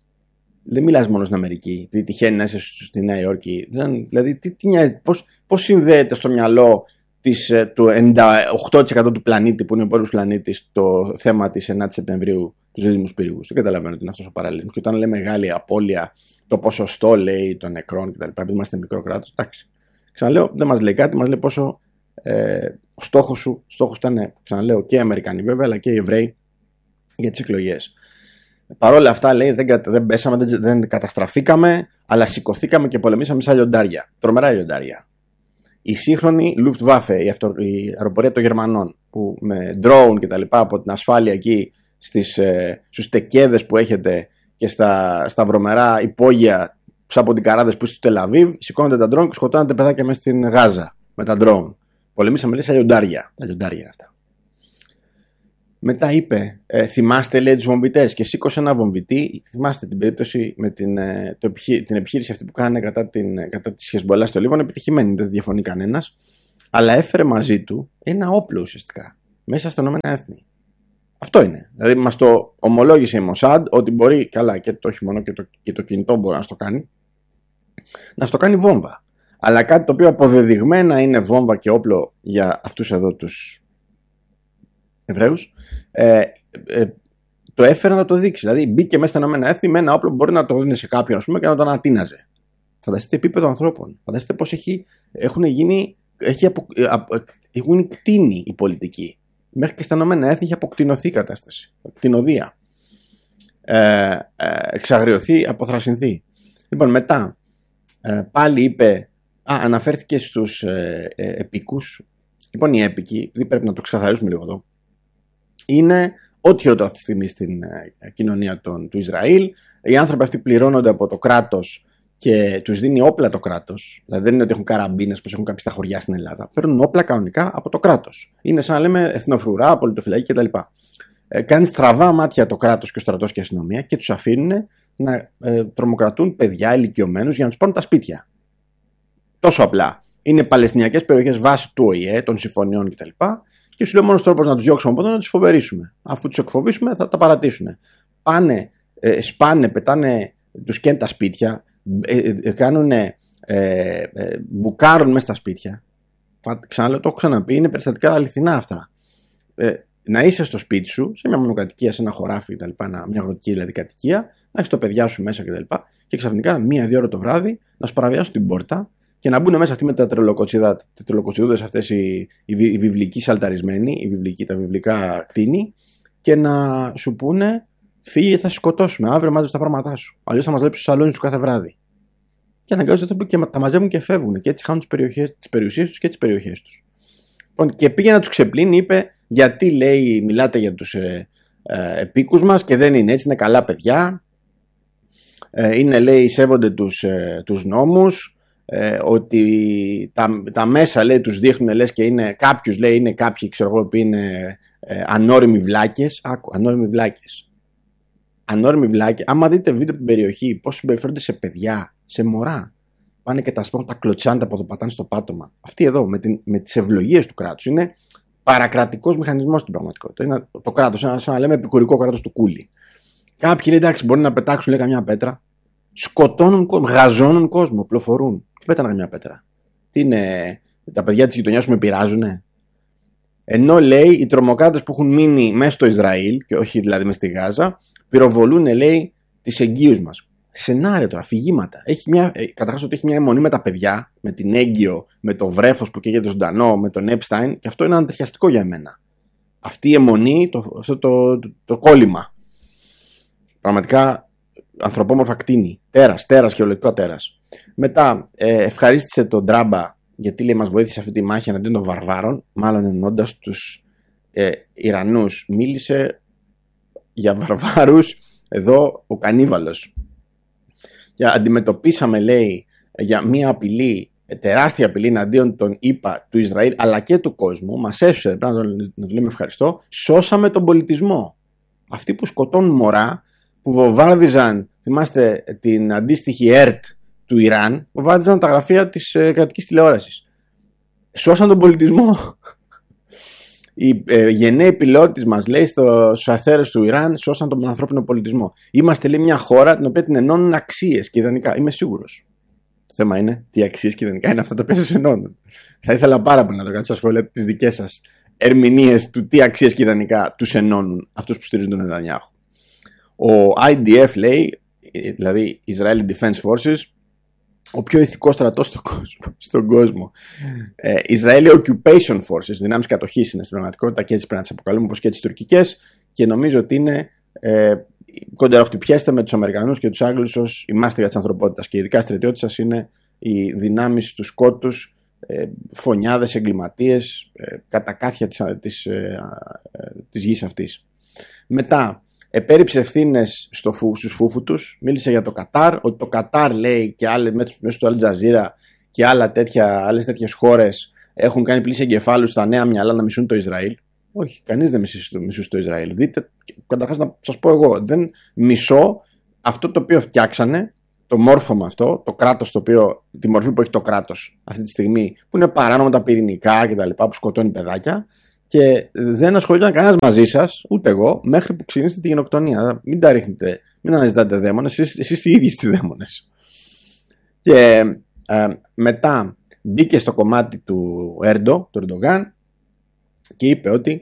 Δεν μιλάς μόνο στην Αμερική, τι τυχαίνει να είσαι στη Νέα Υόρκη. Δηλαδή, τι, τι νοιάζει, πώς, πώς συνδέεται στο μυαλό της, του ενενήντα οκτώ τοις εκατό του πλανήτη, που είναι ο υπόλοιπος πλανήτης, το θέμα της ενάτη Σεπτεμβρίου, τους δίδυμους πύργους. Δεν καταλαβαίνω ότι είναι αυτός ο παραλληλισμός. Και όταν λέει μεγάλη απώλεια, το ποσοστό, λέει, των νεκρών κτλ. Επειδή είμαστε μικρό κράτος, εντάξει. Ξαναλέω, δεν μας λέει κάτι, μας λέει πόσο ε, ο στόχος σου, στόχος ήταν, ξαναλέω, και οι Αμερικανοί βέβαια, αλλά και οι Εβραίοι για τις εκλογές. Παρ' όλα αυτά, λέει, δεν, δεν πέσαμε, δεν, δεν καταστραφήκαμε, αλλά σηκωθήκαμε και πολεμήσαμε σαν λιοντάρια. Τρομερά λιοντάρια. Η σύγχρονη Luftwaffe, η, αυτο, η αεροπορία των Γερμανών, που με drone και τα λοιπά από την ασφάλεια εκεί στις, ε, στους τεκέδες που έχετε και στα, στα βρωμερά υπόγεια ψαποντικαράδες που είστε στο Τελαβίβ, σηκώνετε τα drone και σκοτώνετε παιδάκια μέσα στην Γάζα με τα drone. Πολεμήσαμε, λέει, σαν λιοντάρια. Τα λιοντάρια είναι αυτά. Μετά είπε, ε, θυμάστε λέει τους βομβιτές, και σήκωσε ένα βομβιτή. Θυμάστε την περίπτωση με την, ε, το επιχει... την επιχείρηση αυτή που κάνανε κατά, την, κατά της Χεσμπολά στο Λίβανο, επιτυχημένη, δεν διαφωνεί κανένας, αλλά έφερε μαζί του ένα όπλο ουσιαστικά μέσα στα Ηνωμένα Έθνη. Αυτό είναι. Δηλαδή μας το ομολόγησε η Μοσάντ ότι μπορεί, καλά, και το, όχι μόνο και το, και το κινητό μπορεί να στο κάνει, να στο κάνει βόμβα. Αλλά κάτι το οποίο αποδεδειγμένα είναι βόμβα και όπλο για αυτούς εδώ τους Εβραίους, ε, ε, το έφερε να το δείξει. Δηλαδή μπήκε μέσα στα Ηνωμένα Έθνη με ένα όπλο που μπορεί να το δίνει σε κάποιον, ας πούμε, και να τον ανατείναζε. Φανταστείτε επίπεδο ανθρώπων. Φανταστείτε πώς έχει, έχουν γίνει, έχει απο, απο, έχουν κτίνει η πολιτική. Μέχρι και στα Ηνωμένα Έθνη έχει αποκτηνωθεί η κατάσταση. Κτηνοδία. Ε, ε, εξαγριωθεί, αποθρασινθεί. Λοιπόν, μετά ε, πάλι είπε, α, αναφέρθηκε στους ε, ε, επίκους. Λοιπόν, οι έπικοι, επειδή πρέπει να το ξεκαθαρίσουμε λίγο εδώ, είναι ό,τι χειρότερο αυτή τη στιγμή στην ε, κοινωνία των, του Ισραήλ. Οι άνθρωποι αυτοί πληρώνονται από το κράτος και τους δίνει όπλα το κράτος. Δηλαδή δεν είναι ότι έχουν καραμπίνες όπως έχουν κάποιοι στα χωριά στην Ελλάδα. Παίρνουν όπλα κανονικά από το κράτος. Είναι σαν να λέμε εθνοφρουρά, πολιτοφυλακή κτλ. Ε, κάνει στραβά μάτια το κράτος και ο στρατός και η αστυνομία και τους αφήνουν να ε, τρομοκρατούν παιδιά ηλικιωμένους για να τους πάρουν τα σπίτια. Τόσο απλά. Είναι παλαιστινιακές περιοχές βάσει του Ο Η Ε, των συμφωνιών κτλ. Και σου λέει ο μόνος τρόπος να τους διώξουμε από εδώ να τους φοβερήσουμε. Αφού τους εκφοβήσουμε θα τα παρατήσουν. Πάνε, ε, σπάνε, πετάνε, τους καίνε τα σπίτια, ε, ε, κάνουν, ε, ε, μπουκάρουν μέσα στα σπίτια. Ξαναλέω, το έχω ξαναπεί, είναι περιστατικά αληθινά αυτά. Ε, να είσαι στο σπίτι σου, σε μια μονοκατοικία, σε ένα χωράφι κτλ., μια αγροτική δηλαδή κατοικία, να έχει το παιδιά σου μέσα κτλ. Και, και ξαφνικά μία-δύο ώρα το βράδυ να σου παραβιάσουν την πόρτα και να μπουν μέσα αυτοί με τα τρελοκοτσιδούδες αυτές οι, οι, οι βιβλικοί σαλταρισμένοι, οι βιβλικοί, τα βιβλικά κτίνη, και να σου πούνε φύγε, θα σε σκοτώσουμε, αύριο μάζεψε τα πράγματά σου. Αλλιώς θα μας βλέπει στο σαλόνι σου κάθε βράδυ. Και αναγκάζονται και τα μαζεύουν και φεύγουν και έτσι χάνουν τις περιουσίες τους και τις περιοχές τους. Και πήγε να τους ξεπλύνει, είπε γιατί λέει μιλάτε για τους ε, ε, επίκους μας και δεν είναι έτσι, είναι καλά παιδιά, ε, είναι λέει σέβονται τους, ε, τους νόμους, ε, ότι τα, τα μέσα λέει τους δείχνουν λες και είναι κάποιους λέει είναι κάποιοι ξέρω εγώ που είναι ε, ανώριμοι βλάκες. Άκου, ανώριμοι βλάκες. Ανώριμοι βλάκες. Άμα δείτε βίντεο από την περιοχή πώς συμπεριφέρονται σε παιδιά, σε μωρά. Πάνε και τα σπρώχνουν, τα κλωτσάνε, τα ποδοπατάνε στο πάτωμα. Αυτοί εδώ με, την, με τις ευλογίες του κράτους είναι παρακρατικός μηχανισμός στην πραγματικότητα. Είναι το κράτος, σαν, σαν να λέμε επικουρικό κράτος του κούλι. Κάποιοι λέει εντάξει, μπορεί να πετάξουν λέει, καμιά πέτρα. Σκοτώνουν κόσμο, γαζώνουν κόσμο, πλοφορούν. Τι πέτανε καμιά πέτρα. Τι είναι, τα παιδιά της γειτονιάς που με πειράζουνε. Ενώ λέει οι τρομοκράτες που έχουν μείνει μέσα στο Ισραήλ, και όχι δηλαδή μέσα στη Γάζα, πυροβολούν λέει τις εγγύους μας. Σενάρια τώρα, αφηγήματα. Έχει μια, καταρχάς ότι έχει μια αιμονή με τα παιδιά, με την έγκυο, με το βρέφος που καίγεται ζωντανό, με τον Έπσταϊν, και αυτό είναι αντριχιαστικό για μένα. Αυτή η αιμονή, το, αυτό το, το, το κόλλημα. Πραγματικά ανθρωπόμορφα κτίνη. Τέρας, τέρας και ολοκληρωτικό τέρας. Μετά ε, ευχαρίστησε τον Τράμπα γιατί λέει μας βοήθησε αυτή τη μάχη εναντίον των βαρβάρων, μάλλον εννοώντας τους ε, Ιρανούς. Μίλησε για βαρβάρους εδώ ο Κανίβαλος. Για αντιμετωπίσαμε λέει για μια απειλή, τεράστια απειλή εναντίον των ΗΠΑ, του Ισραήλ αλλά και του κόσμου. Μας έσωσε, πρέπει να το, να το λέμε ευχαριστώ. Σώσαμε τον πολιτισμό. Αυτοί που σκοτώνουν μωρά, που βομβάρδιζαν, θυμάστε την αντίστοιχη ΕΡΤ του Ιράν, βομβάρδιζαν τα γραφεία της ε, κρατικής τηλεόρασης. Σώσαν τον πολιτισμό. Οι ε, γενναίοι πιλότες μας λέει στο, στους αθέρες του Ιράν σώσαν τον ανθρώπινο πολιτισμό. Είμαστε λέει μια χώρα την οποία την ενώνουν αξίες και ιδανικά. Είμαι σίγουρος. Το θέμα είναι τι αξίες και ιδανικά είναι αυτά τα οποία σας ενώνουν. Θα ήθελα πάρα πολύ να το κάνω στα σχόλια τις δικές σας ερμηνείες του τι αξίες και ιδανικά τους ενώνουν αυτούς που στηρίζουν τον Νετανιάχου. Ο άι ντι εφ λέει, δηλαδή Israeli Defense Forces, ο πιο ηθικός στρατός στον κόσμο. Στον κόσμο. Ε, Israeli Occupation Forces, δυνάμεις κατοχής είναι στην πραγματικότητα και έτσι πρέπει να τις αποκαλούμε όπως και τις τουρκικές, και νομίζω ότι είναι ε, κοντεροχτυπιέστε με τους Αμερικανούς και τους Άγγλους ως η μάστιγα της ανθρωπότητας, και ειδικά στρατιώτες σας είναι οι δυνάμεις του σκότους, ε, φωνιάδες, εγκληματίες, ε, κατακάθια της, της, ε, ε, της γης αυτής. Μετά επέριψε ευθύνες στο φου, στους φούφου τους, μίλησε για το Κατάρ, ότι το Κατάρ λέει και άλλες μέσα του Αλ Τζαζίρα και άλλα τέτοια, άλλες τέτοιες χώρες έχουν κάνει πλήση εγκεφάλου στα νέα μυαλά να μισούν το Ισραήλ. Όχι, κανείς δεν μισούσε το Ισραήλ. Δείτε, καταρχάς να σας πω εγώ, δεν μισώ αυτό το οποίο φτιάξανε, το μόρφωμα αυτό, το κράτος το οποίο, τη μορφή που έχει το κράτος αυτή τη στιγμή, που είναι παράνομα τα πυρηνικά κτλ., που σκοτώνει παιδάκια, και δεν ασχολιόταν κανένας μαζί σας, ούτε εγώ, μέχρι που ξεκινήσετε τη γενοκτονία. Μην τα ρίχνετε, μην αναζητάτε δαίμονες, εσείς, εσείς οι ίδιοι είστε δαίμονες. Και ε, μετά μπήκε στο κομμάτι του Έρντο, του Ερντογάν, και είπε ότι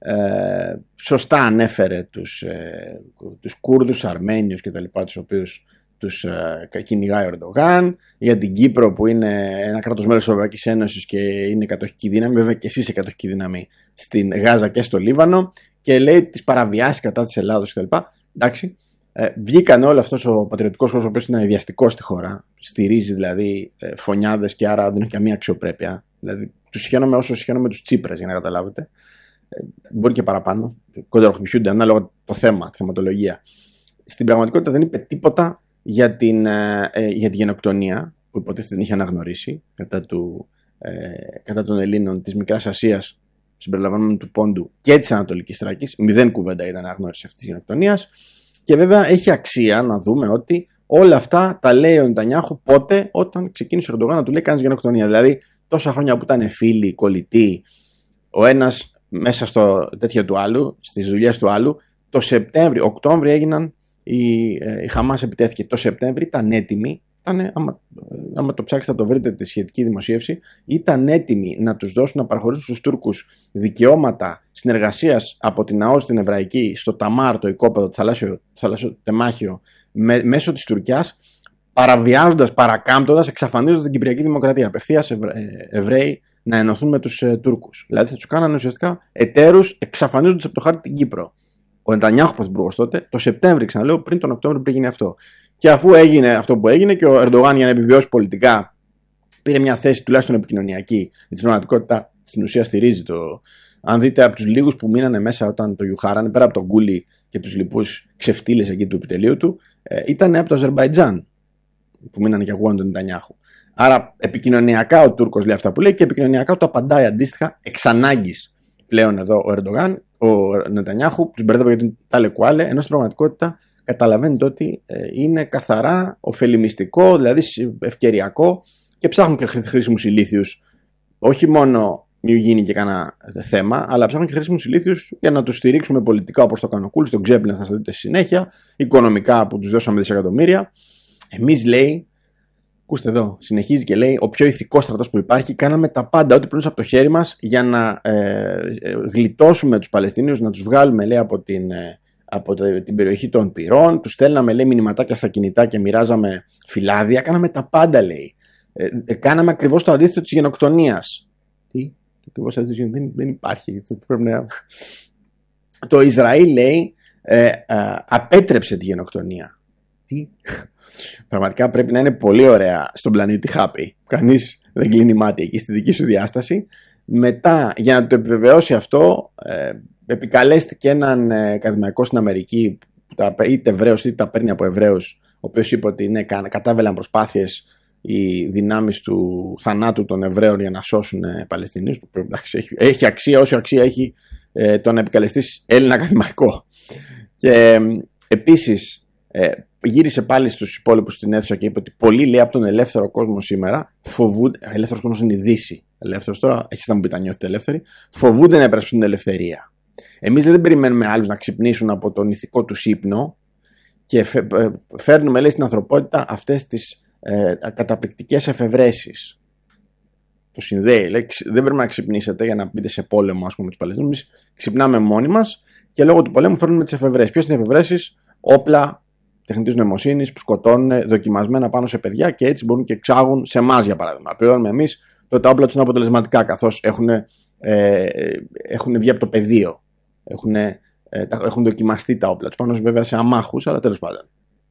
ε, σωστά ανέφερε τους, ε, τους Κούρδους, Αρμένιους κτλ., τους οποίους τους ε, κυνηγάει ο Ερντογάν, για την Κύπρο που είναι ένα κράτος μέλος της Ευρωπαϊκής Ένωσης και είναι κατοχική δύναμη, βέβαια και εσείς είσαι κατοχική δύναμη στην Γάζα και στο Λίβανο, και λέει τις παραβιάσεις κατά της Ελλάδος κτλ. Εντάξει, ε, βγήκαν όλο αυτός ο πατριωτικός χώρος, ο οποίος είναι ιδιαστικός στη χώρα, στηρίζει δηλαδή ε, φωνιάδες και άρα δεν έχει καμία αξιοπρέπεια. Δηλαδή τους συχαίνομαι όσο συχαίνομαι τους Τσίπρες, για να καταλάβετε. Ε, μπορεί και παραπάνω, κονταροχμιούνται ανάλογα το θέμα, τη θεματολογία. Στην πραγματικότητα δεν είπε τίποτα για την, ε, για τη γενοκτονία που υποτίθεται την είχε αναγνωρίσει κατά, του, ε, κατά των Ελλήνων της Μικράς Ασίας, συμπεριλαμβανομένου του Πόντου και της Ανατολικής Θράκης. Μηδέν κουβέντα για την αναγνώριση αυτής της γενοκτονίας. Και βέβαια έχει αξία να δούμε ότι όλα αυτά τα λέει ο Νετανιάχου πότε, όταν ξεκίνησε ο Ερντογάν να του λέει κάνεις γενοκτονία. Δηλαδή τόσα χρόνια που ήταν φίλοι, κολλητοί, ο ένας μέσα στο τέτοιο του άλλου, στις δουλειές του άλλου, το Σεπτέμβριο, Οκτώβριο έγιναν. Η, η Χαμάς επιτέθηκε το Σεπτέμβρη, ήταν έτοιμη, ήταν, άμα, άμα το ψάξετε θα το βρείτε τη σχετική δημοσίευση, ήταν έτοιμοι να τους δώσουν, να παραχωρήσουν στους Τούρκους δικαιώματα συνεργασίας από την ΑΟΣ την Εβραϊκή στο Ταμάρ, το οικόπεδο, το θαλάσσιο, το θαλάσσιο τεμάχιο, με, μέσω της Τουρκιάς, παραβιάζοντας, παρακάμπτοντας, εξαφανίζοντας την Κυπριακή Δημοκρατία. Απευθείας Ευρω, Εβραίοι να ενωθούν με τους ε, Τούρκους. Δηλαδή θα τους κάνανε ουσιαστικά εταίρους, εξαφανίζοντας από το χάρτη την Κύπρο. Ο Νετανιάχου πρωθυπουργός τότε, το Σεπτέμβρη, ξαναλέω, πριν τον Οκτώβριο πριν γίνει αυτό. Και αφού έγινε αυτό που έγινε και ο Ερντογάν για να επιβιώσει πολιτικά πήρε μια θέση τουλάχιστον επικοινωνιακή, γιατί στην πραγματικότητα στην ουσία στηρίζει το. Αν δείτε από τους λίγους που μείνανε μέσα όταν το γιουχάρανε, πέρα από τον Γκούλι και τους λοιπούς ξεφτύλες εκεί του επιτελείου του, ε, ήταν από το Αζερμπαϊτζάν που μείνανε και ακούγαν τον Νετανιάχου. Άρα επικοινωνιακά ο Τούρκος λέει αυτά που λέει και επικοινωνιακά το απαντάει αντίστοιχα εξ ανάγκης πλέον εδώ ο Ερντογάν. Ο Νετανιάχου τους μπερδεύει για την τάλε κουάλε, ενώ στην πραγματικότητα καταλαβαίνετε ότι ε, είναι καθαρά ωφελημιστικό, δηλαδή ευκαιριακό, και ψάχνουν και χρήσιμους ηλίθιους, όχι μόνο μην γίνει και κανένα θέμα, αλλά ψάχνουν και χρήσιμους ηλίθιους για να τους στηρίξουμε πολιτικά, όπως το κάνει ο Κούλης, τον Ξέπλιν θα σας δείτε στη συνέχεια, οικονομικά που τους δώσαμε δισεκατομμύρια. Εμείς, λέει, ακούστε εδώ, συνεχίζει και λέει, ο πιο ηθικός στρατός που υπάρχει, κάναμε τα πάντα, ό,τι πλήρωσε από το χέρι μας για να ε, ε, γλιτώσουμε τους Παλαιστίνιους, να τους βγάλουμε, λέει, από την, ε, από την περιοχή των πυρών, τους στέλναμε, λέει, μηνυματάκια στα κινητά και μοιράζαμε φυλάδια, κάναμε τα πάντα, λέει. Ε, ε, κάναμε ακριβώς το αντίθετο της γενοκτονίας. Τι, ακριβώς αντίθετο, δεν, δεν υπάρχει. Πρέπει να... Το Ισραήλ, λέει, ε, ε, απέτρεψε τη γενοκτονία. Τι... Πραγματικά πρέπει να είναι πολύ ωραία στον πλανήτη happy. Κανείς δεν κλείνει μάτι εκεί στη δική σου διάσταση. Μετά, για να το επιβεβαιώσει αυτό, ε, επικαλέστηκε έναν ε, ακαδημαϊκό στην Αμερική, τα, είτε Εβραίος είτε τα παίρνει από Εβραίους, ο οποίος είπε ότι ναι, κατάβελαν προσπάθειες οι δυνάμεις του θανάτου των Εβραίων για να σώσουν ε, Παλαιστινίους. Έχει, έχει αξία όσο αξία έχει ε, το να επικαλεστείς Έλληνα ακαδημαϊκό. Και ε, επίσης ε, γύρισε πάλι στους υπόλοιπους στην αίθουσα και είπε ότι πολλοί, λέει, από τον ελεύθερο κόσμο σήμερα φοβούνται. Ο ελεύθερος κόσμος είναι η Δύση. Ελεύθερος τώρα, εσείς θα μου πείτε αν νιώθετε ελεύθεροι. Φοβούνται να επρασπιστούν την ελευθερία. Εμείς δεν περιμένουμε άλλους να ξυπνήσουν από τον ηθικό τους ύπνο και φέρνουμε, λέει, στην ανθρωπότητα αυτές τις ε, καταπληκτικές εφευρέσεις. Το συνδέει. Λέει, δεν πρέπει να ξυπνήσετε για να μπείτε σε πόλεμο, ας πούμε, με τους Παλαιστίνιους. Εμείς ξυπνάμε μόνοι μας και λόγω του πολέμου φέρνουμε τις εφευρέσεις. Ποιες είναι οι εφευρέσεις? Όπλα τεχνητής νοημοσύνης που σκοτώνουν δοκιμασμένα πάνω σε παιδιά και έτσι μπορούν και εξάγουν σε εμάς, για παράδειγμα. Πληρώνουμε εμείς το τα όπλα τους είναι αποτελεσματικά, καθώς έχουν, ε, έχουν βγει από το πεδίο. Έχουν, ε, έχουν δοκιμαστεί τα όπλα τους πάνω βέβαια σε αμάχους, αλλά τέλος πάντων.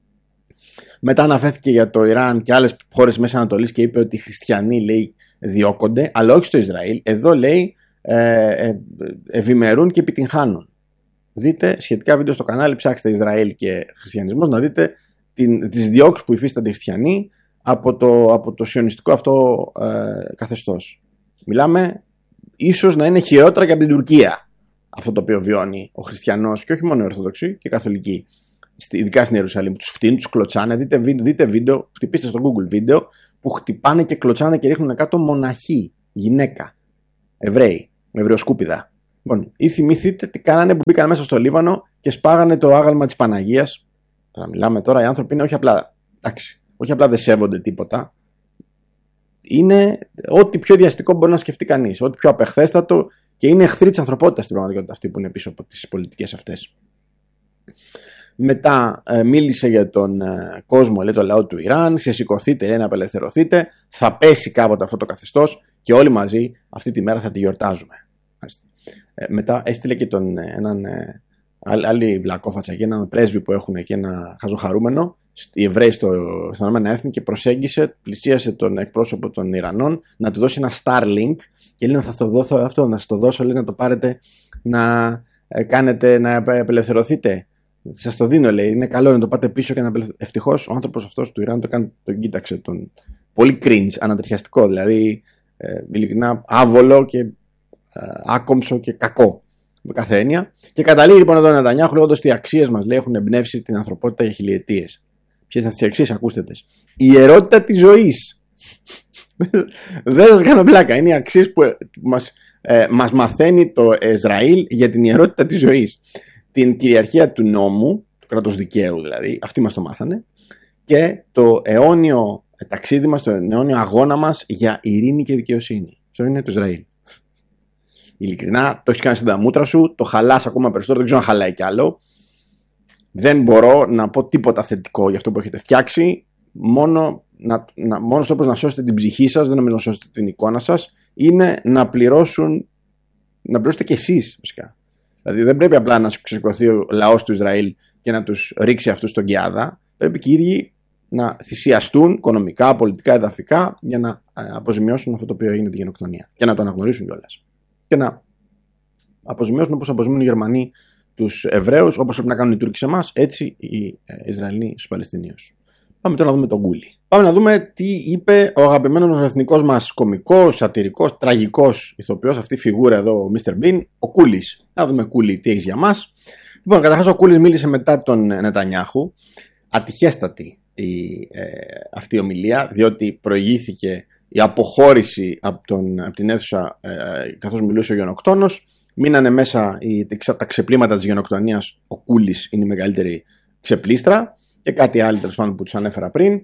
Μετά αναφέρθηκε για το Ιράν και άλλες χώρες Μέσης Ανατολής και είπε ότι οι χριστιανοί, λέει, διώκονται, αλλά όχι στο Ισραήλ. Εδώ, λέει, ε, ε, ευημερούν και επιτυγχάνουν. Δείτε σχετικά βίντεο στο κανάλι, ψάξτε Ισραήλ και χριστιανισμός, να δείτε την, τις διώξεις που υφίστανται οι χριστιανοί από το, από το σιωνιστικό αυτό ε, καθεστώς. Μιλάμε ίσως να είναι χειρότερα και από την Τουρκία. αυτό το οποίο βιώνει ο χριστιανός και όχι μόνο οι Ορθόδοξοι και οι Καθολικοί, ειδικά στην Ιερουσαλήμ. Τους φτύνουν, τους κλωτσάνε. Δείτε, δείτε βίντεο, χτυπήστε στο Google βίντεο που χτυπάνε και κλωτσάνε και ρίχνουν κάτω μοναχή, γυναίκα, Εβραίοι, με ευρωσκούπιδα. Λοιπόν, ή θυμηθείτε τι κάνανε που μπήκαν μέσα στο Λίβανο και σπάγανε το άγαλμα της Παναγίας. Θα μιλάμε τώρα, οι άνθρωποι είναι όχι απλά, εντάξει, όχι απλά δεν σέβονται τίποτα. Είναι ό,τι πιο διαστικό μπορεί να σκεφτεί κανείς, ό,τι πιο απεχθέστατο, και είναι εχθροί της ανθρωπότητας στην πραγματικότητα αυτοί που είναι πίσω από τις πολιτικές αυτές. Μετά ε, μίλησε για τον ε, κόσμο, λέει, το λαό του Ιράν, ξεσηκωθείτε, λέει, να απελευθερωθείτε, θα πέσει κάποτε αυτό το καθεστώς και όλοι μαζί αυτή τη μέρα θα τη γιορτάζουμε. Ε, μετά έστειλε και τον, ε, έναν ε, άλλη βλακόφατσα και έναν πρέσβη που έχουν εκεί, ένα χαζοχαρούμενο, οι Εβραίοι στο, στα Ηνωμένα Έθνη, και προσέγγισε, πλησίασε τον εκπρόσωπο των Ιρανών να του δώσει ένα Starlink και λέει, θα το δώσω αυτό, να σας το δώσω, λέει, να το πάρετε, να ε, κάνετε, να απελευθερωθείτε. Σας το δίνω, λέει, είναι καλό να το πάτε πίσω και να απελευθερωθείτε. Ευτυχώς ο άνθρωπος αυτός του Ιράν το κάνει, τον κοίταξε, τον πολύ cringe, ανατριχιαστικό, δηλαδή ε, ειλικρινά άβολο και ε, άκομψο και κακό με κάθε έννοια. Και καταλήγει λοιπόν εδώ ο Νετανιάχου λέγοντας ότι οι αξίες μας, λέει, έχουν εμπνεύσει την ανθρωπότητα για χιλιετίες. Ποιες είναι αυτές οι αξίες, ακούστε τες. Η ιερότητα της ζωής. Δεν σας κάνω πλάκα. Είναι οι αξίες που μας, ε, μας μαθαίνει το Ισραήλ για την ιερότητα της ζωής. Την κυριαρχία του νόμου, του κράτους δικαίου δηλαδή, αυτοί μας το μάθανε, και το αιώνιο ταξίδι μας, το αιώνιο αγώνα μας για ειρήνη και δικαιοσύνη. Αυτό είναι το Ισραήλ. Ειλικρινά, το έχεις κάνει στην τα μούτρα σου, το χαλάς ακόμα περισσότερο, δεν ξέρω αν χαλάει κι άλλο. Δεν μπορώ να πω τίποτα θετικό για αυτό που έχετε φτιάξει. Μόνο, να, να, μόνος τρόπος να σώσετε την ψυχή σας, δεν νομίζω να σώσετε την εικόνα σας, είναι να πληρώσουν, να πληρώσετε κι εσείς φυσικά. Δηλαδή δεν πρέπει απλά να ξεσηκωθεί ο λαός του Ισραήλ και να τους ρίξει αυτούς στον Κιάδα. Πρέπει και οι ίδιοι να θυσιαστούν οικονομικά, πολιτικά, εδαφικά για να αποζημιώσουν αυτό το οποίο έγινε τη γενοκτονία. Και να το αναγνωρίσουν κιόλας. Και να αποζημιώσουν όπως αποζημιώνουν οι Γερμανοί τους Εβραίους, όπως πρέπει να κάνουν οι Τούρκοι σε εμάς, έτσι οι Ισραηλοί στους Παλαιστινίους. Πάμε τώρα να δούμε τον Κούλι. Πάμε να δούμε τι είπε ο αγαπημένος εθνικός μας κωμικός, σατυρικός, τραγικός ηθοποιός, αυτή η φιγούρα εδώ, ο μίστερ Bean, ο Κούλις. Να δούμε, Κούλι, τι έχεις για μας. Λοιπόν, καταρχάς ο Κούλις μίλησε μετά τον Νετανιάχου. Ατυχέστατη η, ε, αυτή η ομιλία, διότι προηγήθηκε η αποχώρηση από, τον, από την αίθουσα ε, καθώς μιλούσε ο γενοκτόνος. Μείνανε μέσα οι, τα ξεπλήματα της γενοκτονίας. Ο Κούλις είναι η μεγαλύτερη ξεπλίστρα και κάτι άλλο τέλος πάντων που τους ανέφερα πριν.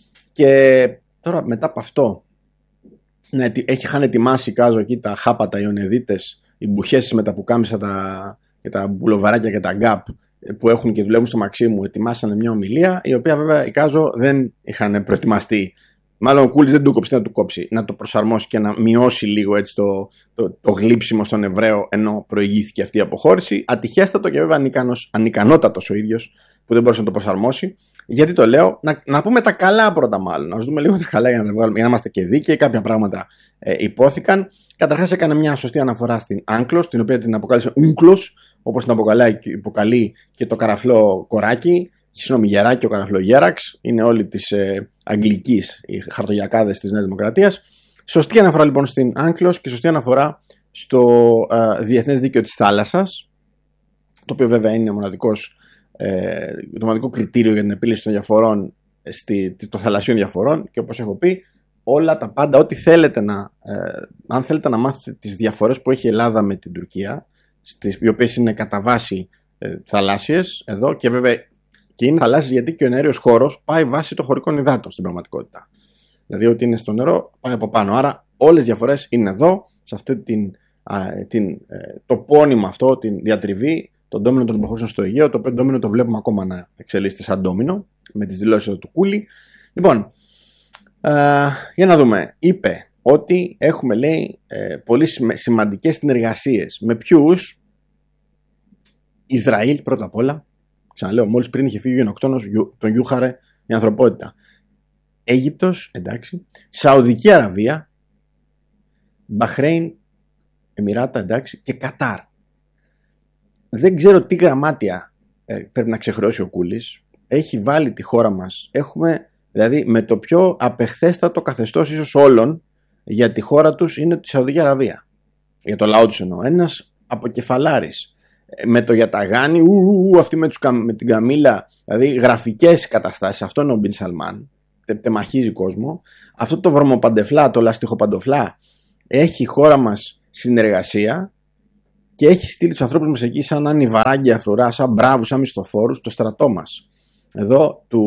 Και τώρα μετά από αυτό, ναι, έχει είχαν ετοιμάσει κάζω εκεί τα χάπατα, οι ονεδίτες, οι μπουχές με τα πουκάμισα τα, και τα μπουλοβαράκια και τα γκάπ που έχουν και δουλεύουν στο Μαξίμου, ετοιμάσανε μια ομιλία, η οποία βέβαια οι κάζω δεν είχαν προετοιμαστεί. Μάλλον ο Κούλης δεν του κόψει να του κόψει, να το προσαρμόσει και να μειώσει λίγο έτσι το, το, το γλύψιμο στον Εβραίο, ενώ προηγήθηκε αυτή η αποχώρηση. Ατυχέστατο και βέβαια ανικανός, ανικανότατος ο ίδιος που δεν μπορούσε να το προσαρμόσει. Γιατί το λέω, να, να πούμε τα καλά πρώτα, μάλλον. Να δούμε λίγο τα καλά για να, τα βγάλουμε, για να είμαστε και δίκαιοι. Κάποια πράγματα ε, υπόθηκαν. Καταρχάς έκανε μια σωστή αναφορά στην Άγκλος, την οποία την αποκάλεσε Ούγκλος, όπως την αποκαλεί και το καραφλό κοράκι. Συγγνώμη, γεράκι, ο καραφλό γέραξ. Είναι όλοι της ε, αγγλικής, οι χαρτογιακάδες της Νέας Δημοκρατίας. Σωστή αναφορά λοιπόν στην Άγκλος και σωστή αναφορά στο ε, Διεθνές Δίκαιο της Θάλασσας, το οποίο βέβαια είναι μοναδικός. Ε, το μοναδικό κριτήριο για την επίλυση των διαφορών, στη, των θαλασσίων διαφορών, και όπως έχω πει, όλα τα πάντα, ό,τι θέλετε να, ε, αν θέλετε να μάθετε τις διαφορές που έχει η Ελλάδα με την Τουρκία, στις, οι οποίες είναι κατά βάση ε, θαλάσσιες εδώ, και βέβαια και είναι θαλάσσιες γιατί και ο εναέριος χώρος πάει βάσει των χωρικών υδάτων στην πραγματικότητα. Δηλαδή ότι είναι στο νερό πάει από πάνω. Άρα όλες οι διαφορές είναι εδώ, σε αυτή την, α, την, ε, το πόνημα αυτό, την διατριβή, το ντόμινο των υποχωρήσεων στο Αιγαίο, το οποίο ντόμινο το βλέπουμε ακόμα να εξελίσσεται σαν ντόμινο, με τις δηλώσεις του Κούλι. Λοιπόν, ε, για να δούμε. Είπε ότι έχουμε, λέει, ε, πολύ σημαντικές συνεργασίες. Με ποιους? Ισραήλ πρώτα απ' όλα. Ξαναλέω, μόλις πριν είχε φύγει ο γενοκτόνος, τον γιούχαρε η ανθρωπότητα. Αίγυπτος, εντάξει. Σαουδική Αραβία, Μπαχρέιν, Εμιράτα, εντάξει, και Κατάρ. Δεν ξέρω τι γραμμάτια ε, πρέπει να ξεχρεώσει ο Κούλης. Έχει βάλει τη χώρα μας. Έχουμε, δηλαδή, με το πιο απεχθέστατο καθεστώς ίσως όλων για τη χώρα τους είναι τη Σαουδική Αραβία. Για το λαό τους εννοώ. Ένας αποκεφαλάρης. Με το Γιαταγάνι, ου, ου, ου, αυτή με, τους, με την Καμίλα, δηλαδή γραφικές καταστάσεις. Αυτό είναι ο Μπιν Σαλμάν. Τε, τεμαχίζει κόσμο. Αυτό το βρωμοπαντεφλά, το λαστιχοπαντοφλά, έχει η χώρα μας συνεργασία και έχει στείλει τους ανθρώπους μας εκεί σαν να είναι βαράγγια φρουρά, σαν μπράβους, σαν μισθοφόρους, το στρατό μας. Εδώ του,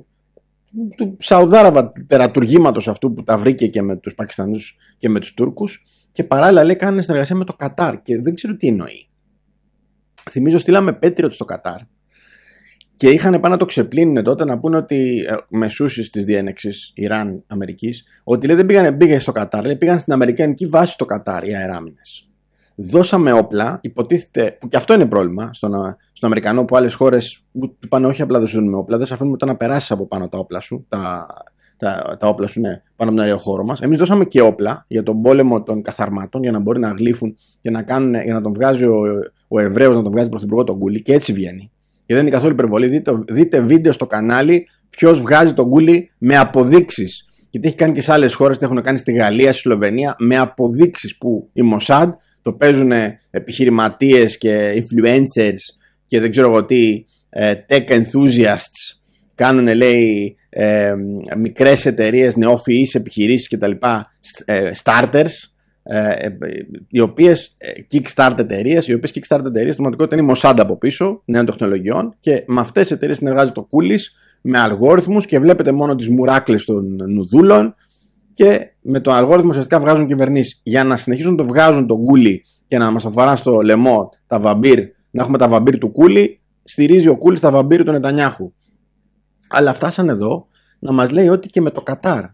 του Σαουδάραβα, του τερατουργήματος αυτού που τα βρήκε και με τους Πακιστανούς και με τους Τούρκους, και παράλληλα λέει κάνει συνεργασία με το Κατάρ και δεν ξέρω τι εννοεί. Θυμίζω στείλαμε Patriot στο Κατάρ και είχαν πάει να το ξεπλύνουν τότε, να πούνε ότι ε, μεσούσεις της διένεξης Ιράν-Αμερικής, ότι λέει δεν πήγανε, πήγανε στο Κατάρ, λέει πήγαν στην Αμερικανική βάση στο Κατάρ οι αεράμινες. Δώσαμε όπλα, υποτίθεται, που και αυτό είναι πρόβλημα στον, στον Αμερικανό, που άλλες χώρες του πάνε όχι απλά δεν σου δίνουμε όπλα, δεν σε αφήνουμε να περάσεις από πάνω τα όπλα σου, τα, τα, τα όπλα σου είναι πάνω από τον αεροχώρο μας. Εμείς δώσαμε και όπλα για τον πόλεμο των καθαρμάτων, για να μπορεί να γλύφουν και να κάνουν, για να τον βγάζει ο, ο Εβραίος, να τον βγάζει πρωθυπουργό τον Κούλι, και έτσι βγαίνει. Και δεν είναι καθόλου υπερβολή. Δείτε, δείτε βίντεο στο κανάλι ποιος βγάζει τον Κούλι με αποδείξεις. Και τι έχει κάνει και σε άλλες χώρες, τι έχουν κάνει στη Γαλλία, στη Σλοβενία, με αποδείξεις που η Mossad το παίζουν επιχειρηματίες και influencers και δεν ξέρω εγώ τι, tech enthusiasts, κάνουν λέει ε, μικρές εταιρείες, νεόφυείς επιχειρήσεις κτλ, ε, starters, ε, οι οποίες kickstart εταιρείες, οι οποίες kickstart εταιρείες στην πραγματικότητα είναι η Mossad από πίσω, νέων τεχνολογιών, και με αυτές τις εταιρείες συνεργάζεται ο Κούλης με αλγόριθμους και βλέπετε μόνο τις μουράκλες των νουδούλων. Και με τον αλγόριθμο ουσιαστικά βγάζουν κυβερνήσεις. Για να συνεχίσουν να το βγάζουν τον Κούλι και να μας αφορά στο λαιμό τα βαμπύρ, να έχουμε τα βαμπύρ του Κούλι, στηρίζει ο Κούλι τα βαμπύρ του Νετανιάχου. Αλλά φτάσαν εδώ να μας λέει ότι και με το Κατάρ.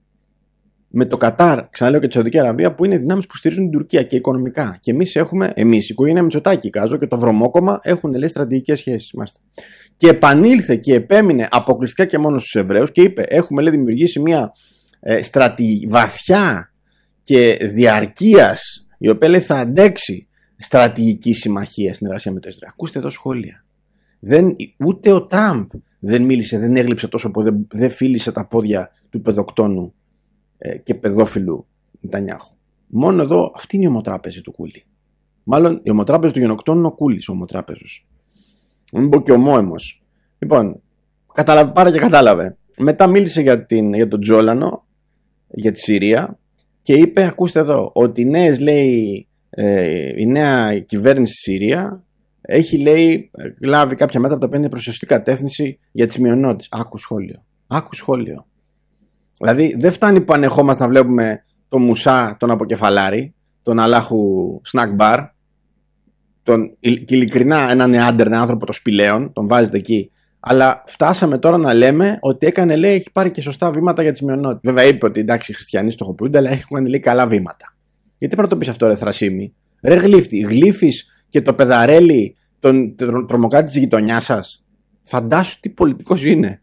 Με το Κατάρ, ξαναλέω, και τη Σαουδική Αραβία, που είναι δυνάμεις που στηρίζουν την Τουρκία και οικονομικά. Και εμείς έχουμε, εμείς, η οικογένεια Μητσοτάκη, Κάζο και το Βρωμόκομμα, έχουν λέει στρατηγικές σχέσεις. Είμαστε. Και επανήλθε και επέμεινε αποκλειστικά και μόνο στους Εβραίους και είπε: έχουμε λέει δημιουργήσει μια Ε, στρατη, βαθιά και διαρκείας, η οποία λέει θα αντέξει στρατηγική συμμαχία συνεργασία με το Ισραήλ. Ακούστε εδώ σχόλια. Δεν, ούτε ο Τραμπ δεν μίλησε, δεν έγλειψε τόσο που δεν, δεν φίλησε τα πόδια του παιδοκτόνου ε, και παιδόφιλου Νετανιάχου. Μόνο εδώ αυτή είναι η ομοτράπεζη του Κούλι. Μάλλον η ομοτράπεζη του γενοκτόνου είναι ο Κούλης ο ομοτράπεζος. Μην πω και ομόαιμος. Λοιπόν, κατάλαβε, πάρα και κατάλαβε. Μετά μίλησε για, την, για τον Τζόλανο, για τη Συρία, και είπε, ακούστε εδώ, ότι οι νέες, λέει, ε, η νέα κυβέρνηση στη Συρία έχει, λέει, λάβει κάποια μέτρα τα οποία είναι προς σωστή κατεύθυνση για τις μειονότητες. Άκου σχόλιο. Άκου σχόλιο. Δηλαδή δεν φτάνει που ανεχόμαστε να βλέπουμε τον Μουσά, τον Αποκεφαλάρη, τον Αλάχου Snack Bar, τον, και ειλικρινά έναν νεάντερ, έναν άνθρωπο των σπηλαίων, τον βάζετε εκεί. Αλλά φτάσαμε τώρα να λέμε ότι έκανε, λέει, έχει πάρει και σωστά βήματα για τις μειονότητες. Βέβαια είπε ότι εντάξει, οι χριστιανοί στοχοποιούνται, αλλά έχουν λέει καλά βήματα. Γιατί πρέπει να το πεις αυτό, ρε Θρασίμη? Ρε γλύφτη, γλύφεις και το παιδαρέλι τον τρομοκράτη της γειτονιάς σας. Φαντάσου τι πολιτικός είναι.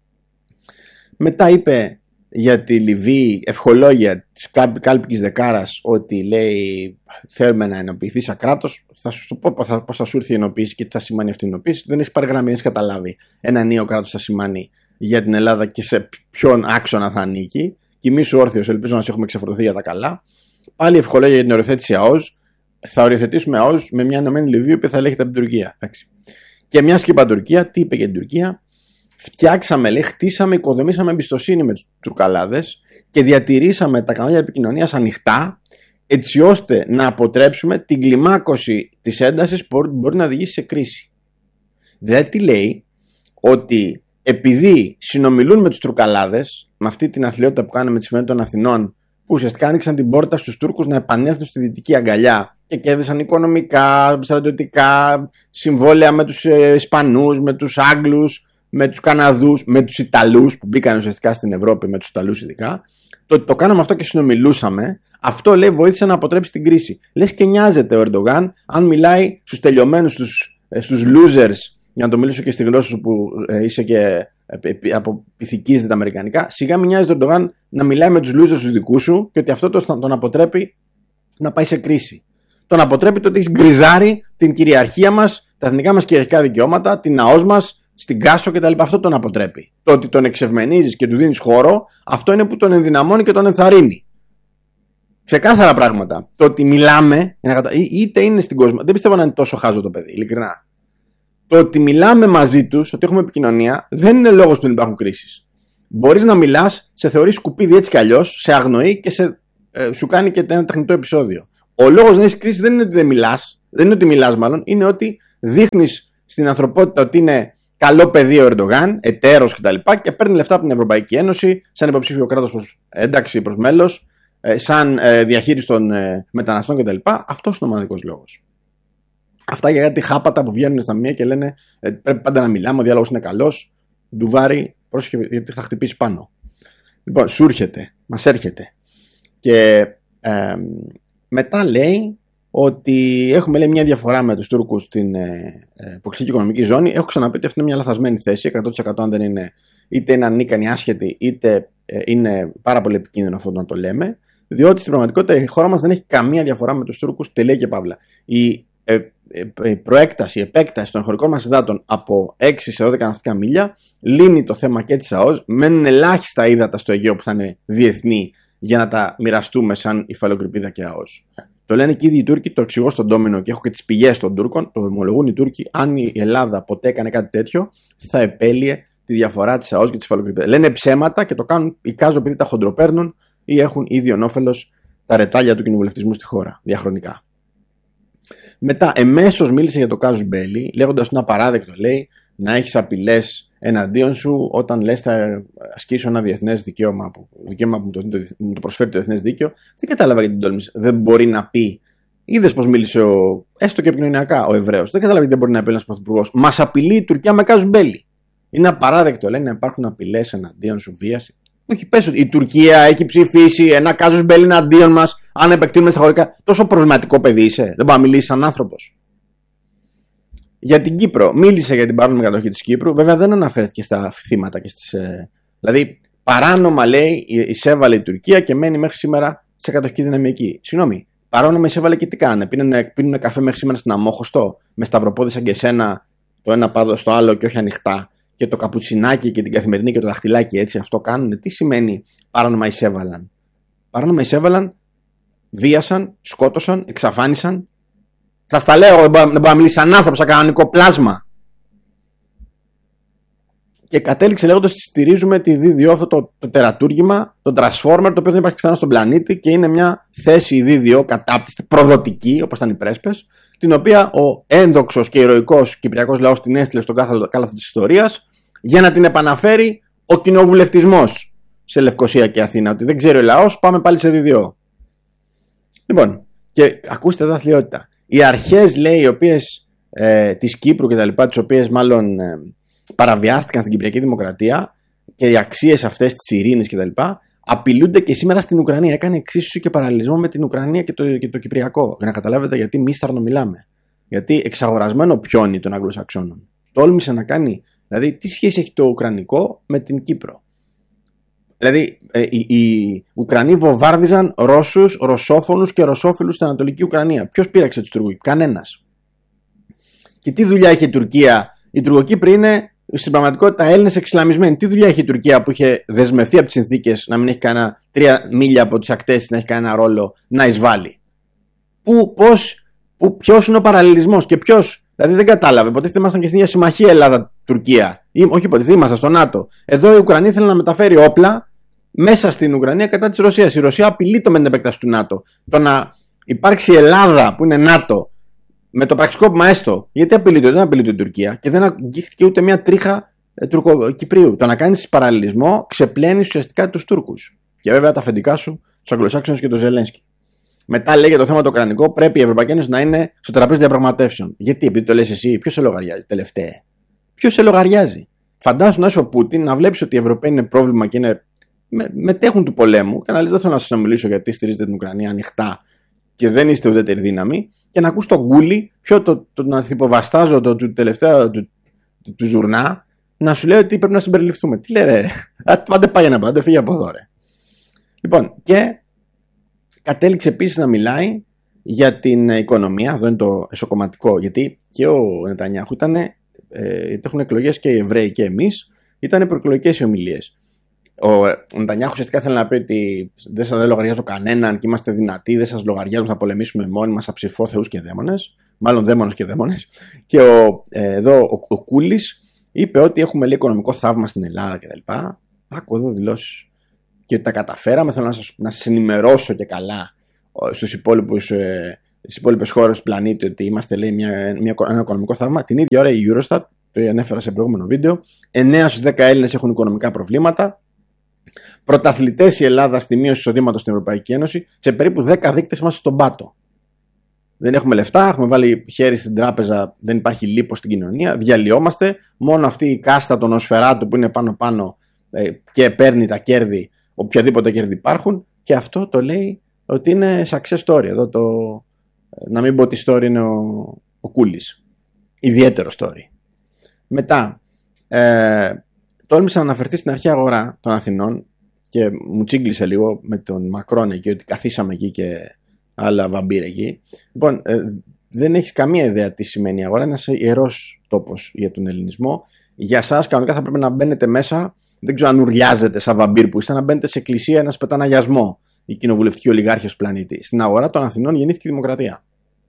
Μετά είπε για τη Λιβύη ευχολόγια της κάλπικης δεκάρας, ότι λέει θέλουμε να ενοποιηθεί σαν κράτος. Θα σου πω πώς θα σου έρθει η ενοποίηση και τι θα σημαίνει αυτή η ενοποίηση. Δεν έχει πάρει γραμμή, δεν έχει καταλάβει. Ένα νέο κράτος θα σημαίνει για την Ελλάδα και σε ποιον άξονα θα ανήκει. Κοιμήσου όρθιος, ελπίζω να σε έχουμε ξεφρωθεί για τα καλά. Πάλι ευχολόγια για την οριοθέτηση ΑΟΣ. Θα οριοθετήσουμε ΑΟΣ με μια ενωμένη Λιβύη που θα ελέγχεται από την Τουρκία. Εντάξει. Και μια και είπα Τουρκία, τι είπε για την Τουρκία? Φτιάξαμε, λέει, χτίσαμε, οικοδομήσαμε εμπιστοσύνη με τους Τουρκαλάδες και διατηρήσαμε τα κανάλια επικοινωνίας ανοιχτά, έτσι ώστε να αποτρέψουμε την κλιμάκωση της έντασης που μπορεί να οδηγήσει σε κρίση. Δηλαδή τι λέει? Ότι επειδή συνομιλούν με τους Τουρκαλάδες, με αυτή την αθλειότητα που κάνουν με τη Συμφωνία των Αθηνών, που ουσιαστικά άνοιξαν την πόρτα στους Τούρκους να επανέλθουν στη δυτική αγκαλιά και κέρδισαν οικονομικά, στρατιωτικά, συμβόλαια με τους Ισπανούς, με τους Άγγλους, με τους Καναδούς, με τους Ιταλούς που μπήκαν ουσιαστικά στην Ευρώπη, με τους Ιταλούς ειδικά, το ότι το κάναμε αυτό και συνομιλούσαμε, αυτό λέει βοήθησε να αποτρέψει την κρίση. Λες και νοιάζεται ο Ερντογάν αν μιλάει στους τελειωμένους, στους, στους losers, για να το μιλήσω και στη γλώσσα σου που ε, είσαι και ε, από πυθικίζεται τα αμερικανικά, σιγά μην νοιάζει ο Ερντογάν να μιλάει με τους losers τους δικούς σου και ότι αυτό το, τον αποτρέπει να πάει σε κρίση. Τον αποτρέπει το ότι έχει γκριζάρει την κυριαρχία μας, τα εθνικά μας κυριαρχικά δικαιώματα, την ΑΟΣ μας, στην Κάσο κτλ. Αυτό τον αποτρέπει. Το ότι τον εξευμενίζεις και του δίνεις χώρο, αυτό είναι που τον ενδυναμώνει και τον ενθαρρύνει. Ξεκάθαρα πράγματα. Το ότι μιλάμε, είτε είναι στην κόσμο. Δεν πιστεύω να είναι τόσο χάζο το παιδί, ειλικρινά. Το ότι μιλάμε μαζί τους, ότι έχουμε επικοινωνία, δεν είναι λόγος που δεν υπάρχουν κρίσεις. Μπορείς να μιλάς, σε θεωρεί σκουπίδι έτσι κι αλλιώς, σε αγνοεί και σε, ε, σου κάνει και ένα τεχνητό επεισόδιο. Ο λόγος να έχεις κρίση δεν είναι ότι δεν μιλάς, δεν είναι ότι μιλάς μάλλον, είναι ότι δείχνεις στην ανθρωπότητα ότι είναι καλό παιδί ο Ερντογάν, εταίρος κτλ. Και, και παίρνει λεφτά από την Ευρωπαϊκή Ένωση, σαν υποψήφιο κράτος προς ένταξη, προς μέλος, ε, σαν ε, διαχείριση των ε, μεταναστών κτλ. Αυτός είναι ο μοναδικός λόγος. Αυτά για κάτι χάπατα που βγαίνουν στα μία και λένε ε, πρέπει πάντα να μιλάμε, ο διάλογος είναι καλός. Ντουβάρι, πρόσεχε γιατί θα χτυπήσει πάνω. Λοιπόν, σου έρχεται, μας έρχεται. Και ε, μετά λέει ότι έχουμε λέει, μια διαφορά με τους Τούρκους στην ε, ε, υποξενική οικονομική ζώνη. Έχω ξαναπεί ότι αυτή είναι μια λαθασμένη θέση. εκατό τοις εκατό αν δεν είναι είτε είναι ανίκανη, άσχετη, είτε ε, είναι πάρα πολύ επικίνδυνο αυτό να το λέμε. Διότι στην πραγματικότητα η χώρα μας δεν έχει καμία διαφορά με τους Τούρκους. Τελεία και παύλα. Η ε, η προέκταση, η επέκταση των χωρικών μας υδάτων από έξι σε δώδεκα ναυτικά μίλια λύνει το θέμα και της ΑΟΣ. Μένουν ελάχιστα ύδατα στο Αιγαίο που θα είναι διεθνή για να τα μοιραστούμε σαν υφαλοκρηπίδα και ΑΟΣ. Το λένε και ήδη οι Τούρκοι, το εξηγώ στον Ντόμινο και έχω και τις πηγές των Τούρκων. Το ομολογούν οι Τούρκοι. Αν η Ελλάδα ποτέ έκανε κάτι τέτοιο, θα επέλυε τη διαφορά της ΑΟΣ και της υφαλοκρηπίδας. Λένε ψέματα και το κάνουν, εικάζω επειδή τα χοντροπαίρνουν ή έχουν ήδη ονόφελος τα ρετάλια του κοινοβουλευτισμού στη χώρα διαχρονικά. Μετά, εμέσως μίλησε για το casus belli, λέγοντας ότι είναι απαράδεκτο, λέει, να έχεις απειλές εναντίον σου όταν λες θα ασκήσω ένα διεθνές δικαίωμα που, δικαίωμα που μου, το, το, μου το προσφέρει το διεθνές δίκαιο. Δεν κατάλαβα γιατί την τόλμησε. Δεν μπορεί να πει. Είδες πώς μίλησε, ο, έστω και επικοινωνιακά, ο Εβραίος. Δεν κατάλαβα γιατί δεν μπορεί να πει ένας πρωθυπουργός. Μας απειλεί η Τουρκία με casus belli. Είναι απαράδεκτο, λέει, να υπάρχουν απειλές εναντίον σου, βίαση. Όχι, πες ότι η Τουρκία έχει ψηφίσει ένα casus belli εναντίον μας, αν επεκτείνουμε στα χωρικά. Τόσο προβληματικό παιδί είσαι, δεν μπορεί να μιλήσει σαν άνθρωπος. Για την Κύπρο, μίλησε για την παράνομη κατοχή της Κύπρου, βέβαια δεν αναφέρθηκε στα θύματα και στις. Ε... Δηλαδή, παράνομα λέει, εισέβαλε η Τουρκία και μένει μέχρι σήμερα σε κατοχική δυναμική. Συγγνώμη, παράνομα εισέβαλε και τι κάνε, πίνουν καφέ μέχρι σήμερα στην Αμόχωστο, με σταυροπόδι σαν και εσένα, το ένα πάνω στο άλλο και όχι ανοιχτά. Και το καπουτσινάκι και την καθημερινή και το δαχτυλάκι έτσι αυτό κάνουν. Τι σημαίνει παράνομα εισέβαλαν? Παράνομα εισέβαλαν, βίασαν, σκότωσαν, εξαφάνισαν. Θα στα λέω, δεν μπορώ να μιλήσει σαν άνθρωπο, σαν κανονικό πλάσμα. Και κατέληξε λέγοντας ότι στηρίζουμε τη ΔΔΟ, αυτό το, το τερατούργημα, το Transformer, το οποίο δεν υπάρχει πιθανό στον πλανήτη και είναι μια θέση η ΔΔΟ κατάπτυστη, προδοτική, όπως ήταν οι πρέσπες, την οποία ο ένδοξος και ηρωικός κυπριακός λαός την έστειλε στον κάλαθο της ιστορίας για να την επαναφέρει ο κοινοβουλευτισμός σε Λευκοσία και Αθήνα. Ότι δεν ξέρει ο λαός, πάμε πάλι σε ΔΔΟ. Λοιπόν, και ακούστε εδώ αθλειότητα. Οι αρχές, λέει, οι οποίες ε, της Κύπρου και τα λοιπά, τις οποίες μάλλον ε, παραβιάστηκαν στην Κυπριακή Δημοκρατία και οι αξίες αυτές της ειρήνης και τα λοιπά, απειλούνται και σήμερα στην Ουκρανία. Έκανε εξίσωση και παραλληλισμό με την Ουκρανία και το, και το Κυπριακό. Για να καταλάβετε γιατί μίσταρνο μιλάμε. Γιατί εξαγορασμένο πιόνι των Αγγλοσαξώνων. Τόλμησε να κάνει. Δηλαδή, τι σχέση έχει το Ουκρανικό με την Κύπρο? Δηλαδή, ε, οι, οι Ουκρανοί βομβάρδιζαν Ρώσους, Ρωσόφωνους και Ρωσόφιλους στην Ανατολική Ουκρανία. Ποιος πείραξε τους Τουρκούς? Κανένας. Και τι δουλειά είχε η Τουρκία? Οι Τουρκοκύπροι είναι στην πραγματικότητα Έλληνες εξισλαμισμένοι. Τι δουλειά είχε η Τουρκία που είχε δεσμευτεί από τις συνθήκες να μην έχει κανένα τρία μίλια από τις ακτές να έχει κανένα ρόλο να εισβάλλει? Πού, πώς, πού, ποιος είναι ο παραλληλισμός και ποιος? Δηλαδή δεν κατάλαβε. Υποτίθεται ήμασταν και στην ίδια συμμαχία Ελλάδα-Τουρκία. Όχι, υποτίθεται ήμασταν στο ΝΑΤΟ. Εδώ η Ουκρανία ήθελε να μεταφέρει όπλα μέσα στην Ουκρανία κατά της Ρωσίας. Η Ρωσία απειλείται με την επέκταση του ΝΑΤΟ. Το να υπάρξει η Ελλάδα που είναι ΝΑΤΟ με το πραξικόπημα έστω, γιατί απειλείται, δεν απειλείται η Τουρκία και δεν αγγίχθηκε ούτε μια τρίχα ε, Τουρκοκυπρίου. Το να κάνεις παραλληλισμό ξεπλένεις ουσιαστικά τους Τούρκους. Και βέβαια τα αφεντικά σου, τους Αγγλοσάξονες και τον Ζελένσκι. Μετά λέει για το θέμα το ουκρανικό, πρέπει η Ευρωπαϊκή Ένωση να είναι στο τραπέζι διαπραγματεύσεων. Γιατί, επειδή το λες εσύ, ποιος σε λογαριάζει τελευταία? Ποιος σε λογαριάζει? Φαντάσου να είσαι ο Πούτιν, να βλέπεις ότι οι Ευρωπαίοι είναι πρόβλημα και είναι, με, μετέχουν του πολέμου, και να λες δεν θέλω να σας συνομιλήσω γιατί στηρίζετε την Ουκρανία ανοιχτά και δεν είστε ουδέτερη δύναμη, και να ακούς τον Γκούλι, ποιο το, το, το ανθιποβαστάζω το, το τελευταίο του, του, του ζουρνά, να σου λέει ότι πρέπει να συμπεριληφθούμε. Τι λέει ρε, άντε πάει να πάτε, φύγει από εδώ ρε. Λοιπόν, και κατέληξε επίσης να μιλάει για την οικονομία, αυτό είναι το εσωκομματικό, γιατί και ο Νετανιάχου ήταν, ε, έχουν εκλογές και οι Εβραίοι και εμείς, ήταν προεκλογικές οι ομιλίες. Ο Νετανιάχου ουσιαστικά θέλει να πει ότι δεν σας λογαριάζω κανέναν και είμαστε δυνατοί, δεν σας λογαριάζουμε, θα πολεμήσουμε μόνοι μας, αψηφώ θεούς και δαίμονες. Μάλλον δαίμονες και δαίμονες. Και ο, ε, εδώ ο, ο Κούλης είπε ότι έχουμε λέει οικονομικό θαύμα στην Ελλάδα κτλ. Άκου εδώ δηλώσεις. Και τα καταφέραμε. Θέλω να σας, να σας ενημερώσω και καλά στους υπόλοιπους, ε, στις υπόλοιπες χώρες του πλανήτη ότι είμαστε λέει μια, μια, ένα οικονομικό θαύμα. Την ίδια ώρα η Eurostat, το ανέφερα σε προηγούμενο βίντεο, εννέα στους δέκα Έλληνες έχουν οικονομικά προβλήματα. Πρωταθλητές η Ελλάδα στη μείωση εισοδήματος στην Ευρωπαϊκή Ένωση. Σε περίπου δέκα δείκτες είμαστε στον πάτο. Δεν έχουμε λεφτά, έχουμε βάλει χέρι στην τράπεζα, δεν υπάρχει λίπος στην κοινωνία, διαλυόμαστε. Μόνο αυτή η κάστα των οσφαιράτων που είναι πάνω-πάνω ε, και παίρνει τα κέρδη, οποιαδήποτε κέρδη υπάρχουν, και αυτό το λέει ότι είναι success story. Εδώ το, να μην πω ότι story είναι ο, ο Κούλης. Ιδιαίτερο story. Μετά, ε, τόλμησε να αναφερθεί στην αρχαία αγορά των Αθηνών και μου τσίγκλισε λίγο με τον Μακρόν εκεί, ότι καθίσαμε εκεί και άλλα βαμπύρ εκεί. Λοιπόν, ε, δεν έχεις καμία ιδέα τι σημαίνει η αγορά. Είναι ένας ιερός τόπος για τον ελληνισμό. Για εσάς, κανονικά θα πρέπει να μπαίνετε μέσα. Δεν ξέρω αν ουρλιάζετε σαν βαμπύρ που είστε, να μπαίνετε σε εκκλησία, να σπετάνε αγιασμό οι κοινοβουλευτικοί ολιγάρχες του πλανήτη. Στην αγορά των Αθηνών γεννήθηκε η δημοκρατία.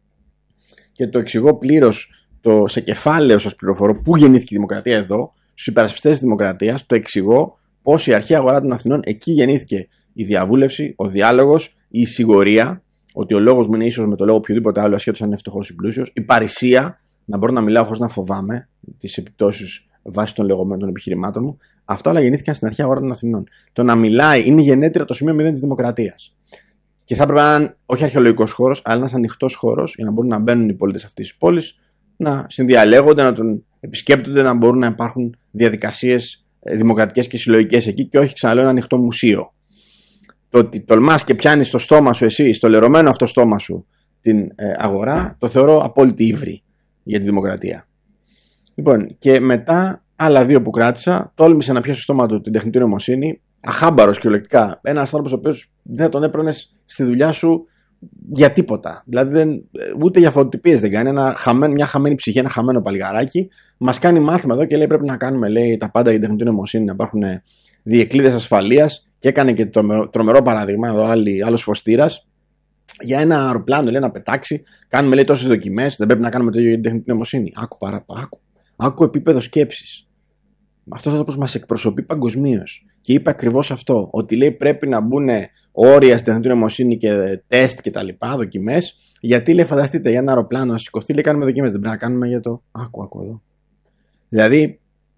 Και το εξηγώ πλήρως, το, σε κεφάλαιο σας πληροφορώ πού γεννήθηκε η δημοκρατία εδώ, στους υπερασπιστές της δημοκρατίας. Το εξηγώ πώς η αρχαία αγορά των Αθηνών, εκεί γεννήθηκε η διαβούλευση, ο διάλογος, η σιγορία. Ότι ο λόγος μου είναι ίσως με το λόγο οποιοδήποτε άλλο, ασχέτως αν είναι φτωχός ή πλούσιος. Η παρησία, να μπορώ να μιλάω χωρίς να φοβάμαι τις επιπτώσεις βάσει των λεγόμενων επιχειρημάτων μου. Αυτά όλα γεννήθηκαν στην αρχαία αγορά των Αθηνών. Το να μιλάει είναι γενέτειρα το σημείο μηδέν της δημοκρατίας. Και θα έπρεπε να είναι όχι αρχαιολογικός χώρος, αλλά ένας ανοιχτός χώρος για να μπορούν να μπαίνουν οι πολίτες αυτής της πόλης, να συνδιαλέγονται, να τον επισκέπτονται, να μπορούν να υπάρχουν διαδικασίες δημοκρατικές και συλλογικές εκεί και όχι ξαναλέω ένα ανοιχτό μουσείο. Το ότι τολμάς και πιάνεις στο στόμα σου εσύ, στο λερωμένο αυτό στόμα σου την ε, αγορά, το θεωρώ απόλυτη ύβρι για τη δημοκρατία. Λοιπόν, και μετά άλλα δύο που κράτησα, τόλμησε να πιάσει στο στόμα του την τεχνητή νοημοσύνη, αχάμπαρος κυριολεκτικά. Ένας άνθρωπος ο οποίος δεν τον έπαιρνες στη δουλειά σου για τίποτα. Δηλαδή δεν, ούτε για φωτοτυπίες δεν κάνει. Ένα χαμένο, μια χαμένη ψυχή, ένα χαμένο παλιγαράκι. Μας κάνει μάθημα εδώ και λέει πρέπει να κάνουμε λέει, τα πάντα για την τεχνητή νοημοσύνη, να υπάρχουν διεκλείδες ασφαλείας. Και έκανε και το τρομερό παράδειγμα εδώ, άλλο φωστήρας, για ένα αεροπλάνο λέει, να πετάξει. Κάνουμε λέει τόσες δοκιμές, δεν πρέπει να κάνουμε το ίδιο για την τεχνητή νοημοσύνη. Άκου, παρά, άκου, άκου επίπεδο σκέψης. Αυτός ο άνθρωπος μας εκπροσωπεί παγκοσμίως. Και είπε ακριβώς αυτό, ότι λέει πρέπει να μπουν όρια στην τεχνητή νοημοσύνη και τεστ και τα λοιπά, δοκιμές. Γιατί λέει, φανταστείτε, για ένα αεροπλάνο να σηκωθεί, λέει κάνουμε δοκιμές. Δεν πρέπει να κάνουμε για το. Άκου, άκου εδώ. Δηλαδή.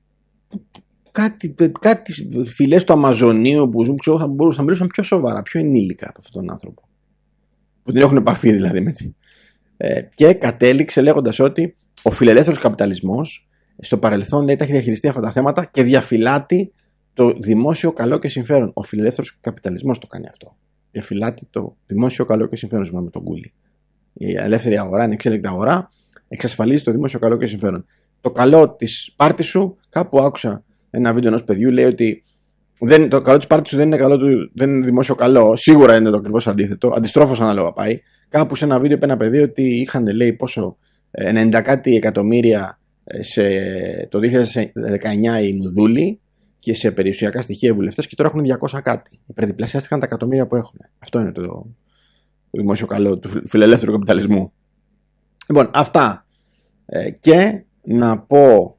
Κάτι, κάτι φυλές του Αμαζονίου που ζουν, ξέρω, θα, μπορούν, θα μιλούσαν πιο σοβαρά, πιο ενήλικα από αυτόν τον άνθρωπο. Που την έχουν επαφή δηλαδή με τη. Ε, και κατέληξε λέγοντας ότι ο φιλελεύθερος καπιταλισμός στο παρελθόν λέει, τα έχει διαχειριστεί αυτά τα θέματα και διαφυλάτει το δημόσιο καλό και συμφέρον. Ο φιλελεύθερος καπιταλισμός το κάνει αυτό. Διαφυλάτει το δημόσιο καλό και συμφέρον, ζούμε με τον Κούλη. Η ελεύθερη αγορά, είναι εξέλεκτη αγορά, εξασφαλίζει το δημόσιο καλό και συμφέρον. Το καλό της πάρτης σου, κάπου άκουσα ένα βίντεο ενός παιδιού, λέει ότι δεν, το καλό της πάρτης σου δεν είναι, καλό του, δεν είναι δημόσιο καλό. Σίγουρα είναι το ακριβώς αντίθετο. Αντιστρόφως ανάλογα πάει. Κάπου σε ένα βίντεο είπε ένα παιδί ότι είχαν, λέει, πόσο ενενήντα κάτι εκατομμύρια σε, το δύο χιλιάδες δεκαεννιά οι Νουδούλοι και σε περιουσιακά στοιχεία οι βουλευτές και τώρα έχουν διακόσια κάτι. Υπερδιπλασιάστηκαν τα εκατομμύρια που έχουν. Αυτό είναι το, το δημόσιο καλό του φιλελεύθερου καπιταλισμού. Λοιπόν, αυτά. Ε, και να πω.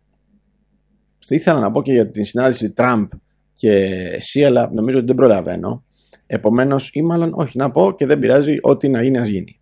Ήθελα να πω και για την συνάντηση Τραμπ και εσύ, αλλά νομίζω ότι δεν προλαβαίνω. Επομένως, ή μάλλον όχι, να πω και δεν πειράζει, ό,τι να γίνει, ας γίνει.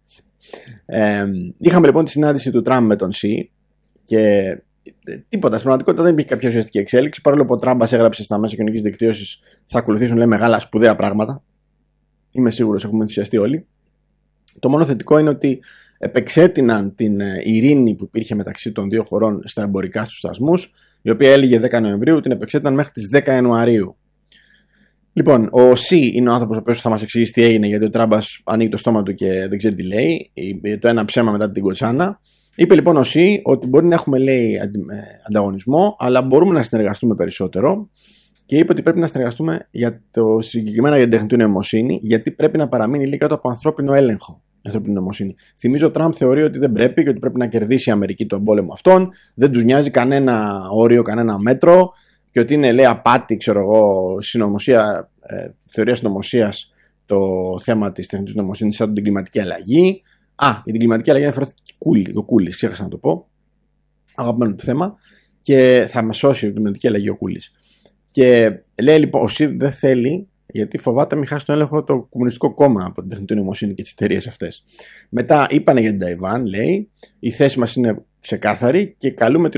Ε, είχαμε λοιπόν τη συνάντηση του Τραμπ με τον Σι και τίποτα. Στην πραγματικότητα δεν υπήρχε κάποια ουσιαστική εξέλιξη. Παρόλο που ο Τραμπ έγραψε στα μέσα κοινωνικής δικτύωσης θα ακολουθήσουν λέει, μεγάλα σπουδαία πράγματα. Είμαι σίγουρος, έχουμε ενθουσιαστεί όλοι. Το μόνο θετικό είναι ότι επεξέτειναν την ειρήνη που υπήρχε μεταξύ των δύο χωρών στα εμπορικά στους σταθμούς, η οποία έλεγε δέκα Νοεμβρίου, την επεξέτειναν μέχρι τις δέκα Ιανουαρίου. Λοιπόν, ο Σι είναι ο άνθρωπος ο οποίος θα μας εξηγήσει τι έγινε, γιατί ο Τραμπας ανοίγει το στόμα του και δεν ξέρει τι λέει, το ένα ψέμα μετά την κοτσάνα. Είπε λοιπόν ο Σι ότι μπορεί να έχουμε λέει ανταγωνισμό, αλλά μπορούμε να συνεργαστούμε περισσότερο. Και είπε ότι πρέπει να συνεργαστούμε για το συγκεκριμένα για την τεχνητή νοημοσύνη, γιατί πρέπει να παραμείνει λίγο κάτω από ανθρώπινο έλεγχο. Ανθρώπινη νοημοσύνη. Θυμίζω, ο Τραμπ θεωρεί ότι δεν πρέπει και ότι πρέπει να κερδίσει η Αμερική τον πόλεμο αυτόν. Δεν τους νοιάζει κανένα όριο, κανένα μέτρο. και ότι είναι, λέει, απάτη, ξέρω εγώ, συνωμοσία, ε, θεωρία συνωμοσίας το θέμα της τεχνητής νοημοσύνης σαν την κλιματική αλλαγή. Α, για την κλιματική αλλαγή αναφέρθηκε ο Κούλης, ξέχασα να το πω. Αγαπημένο του θέμα. Και θα με σώσει η κλιματική αλλαγή ο Κούλης. Και λέει λοιπόν, ο ΣΥΔ δεν θέλει, γιατί φοβάται μην χάσει τον έλεγχο το Κομμουνιστικό Κόμμα από την τεχνητή νοημοσύνη και τις εταιρείες αυτές. Μετά είπανε για την Ταϊβάν, λέει, η θέση μας είναι ξεκάθαρη και καλούμε την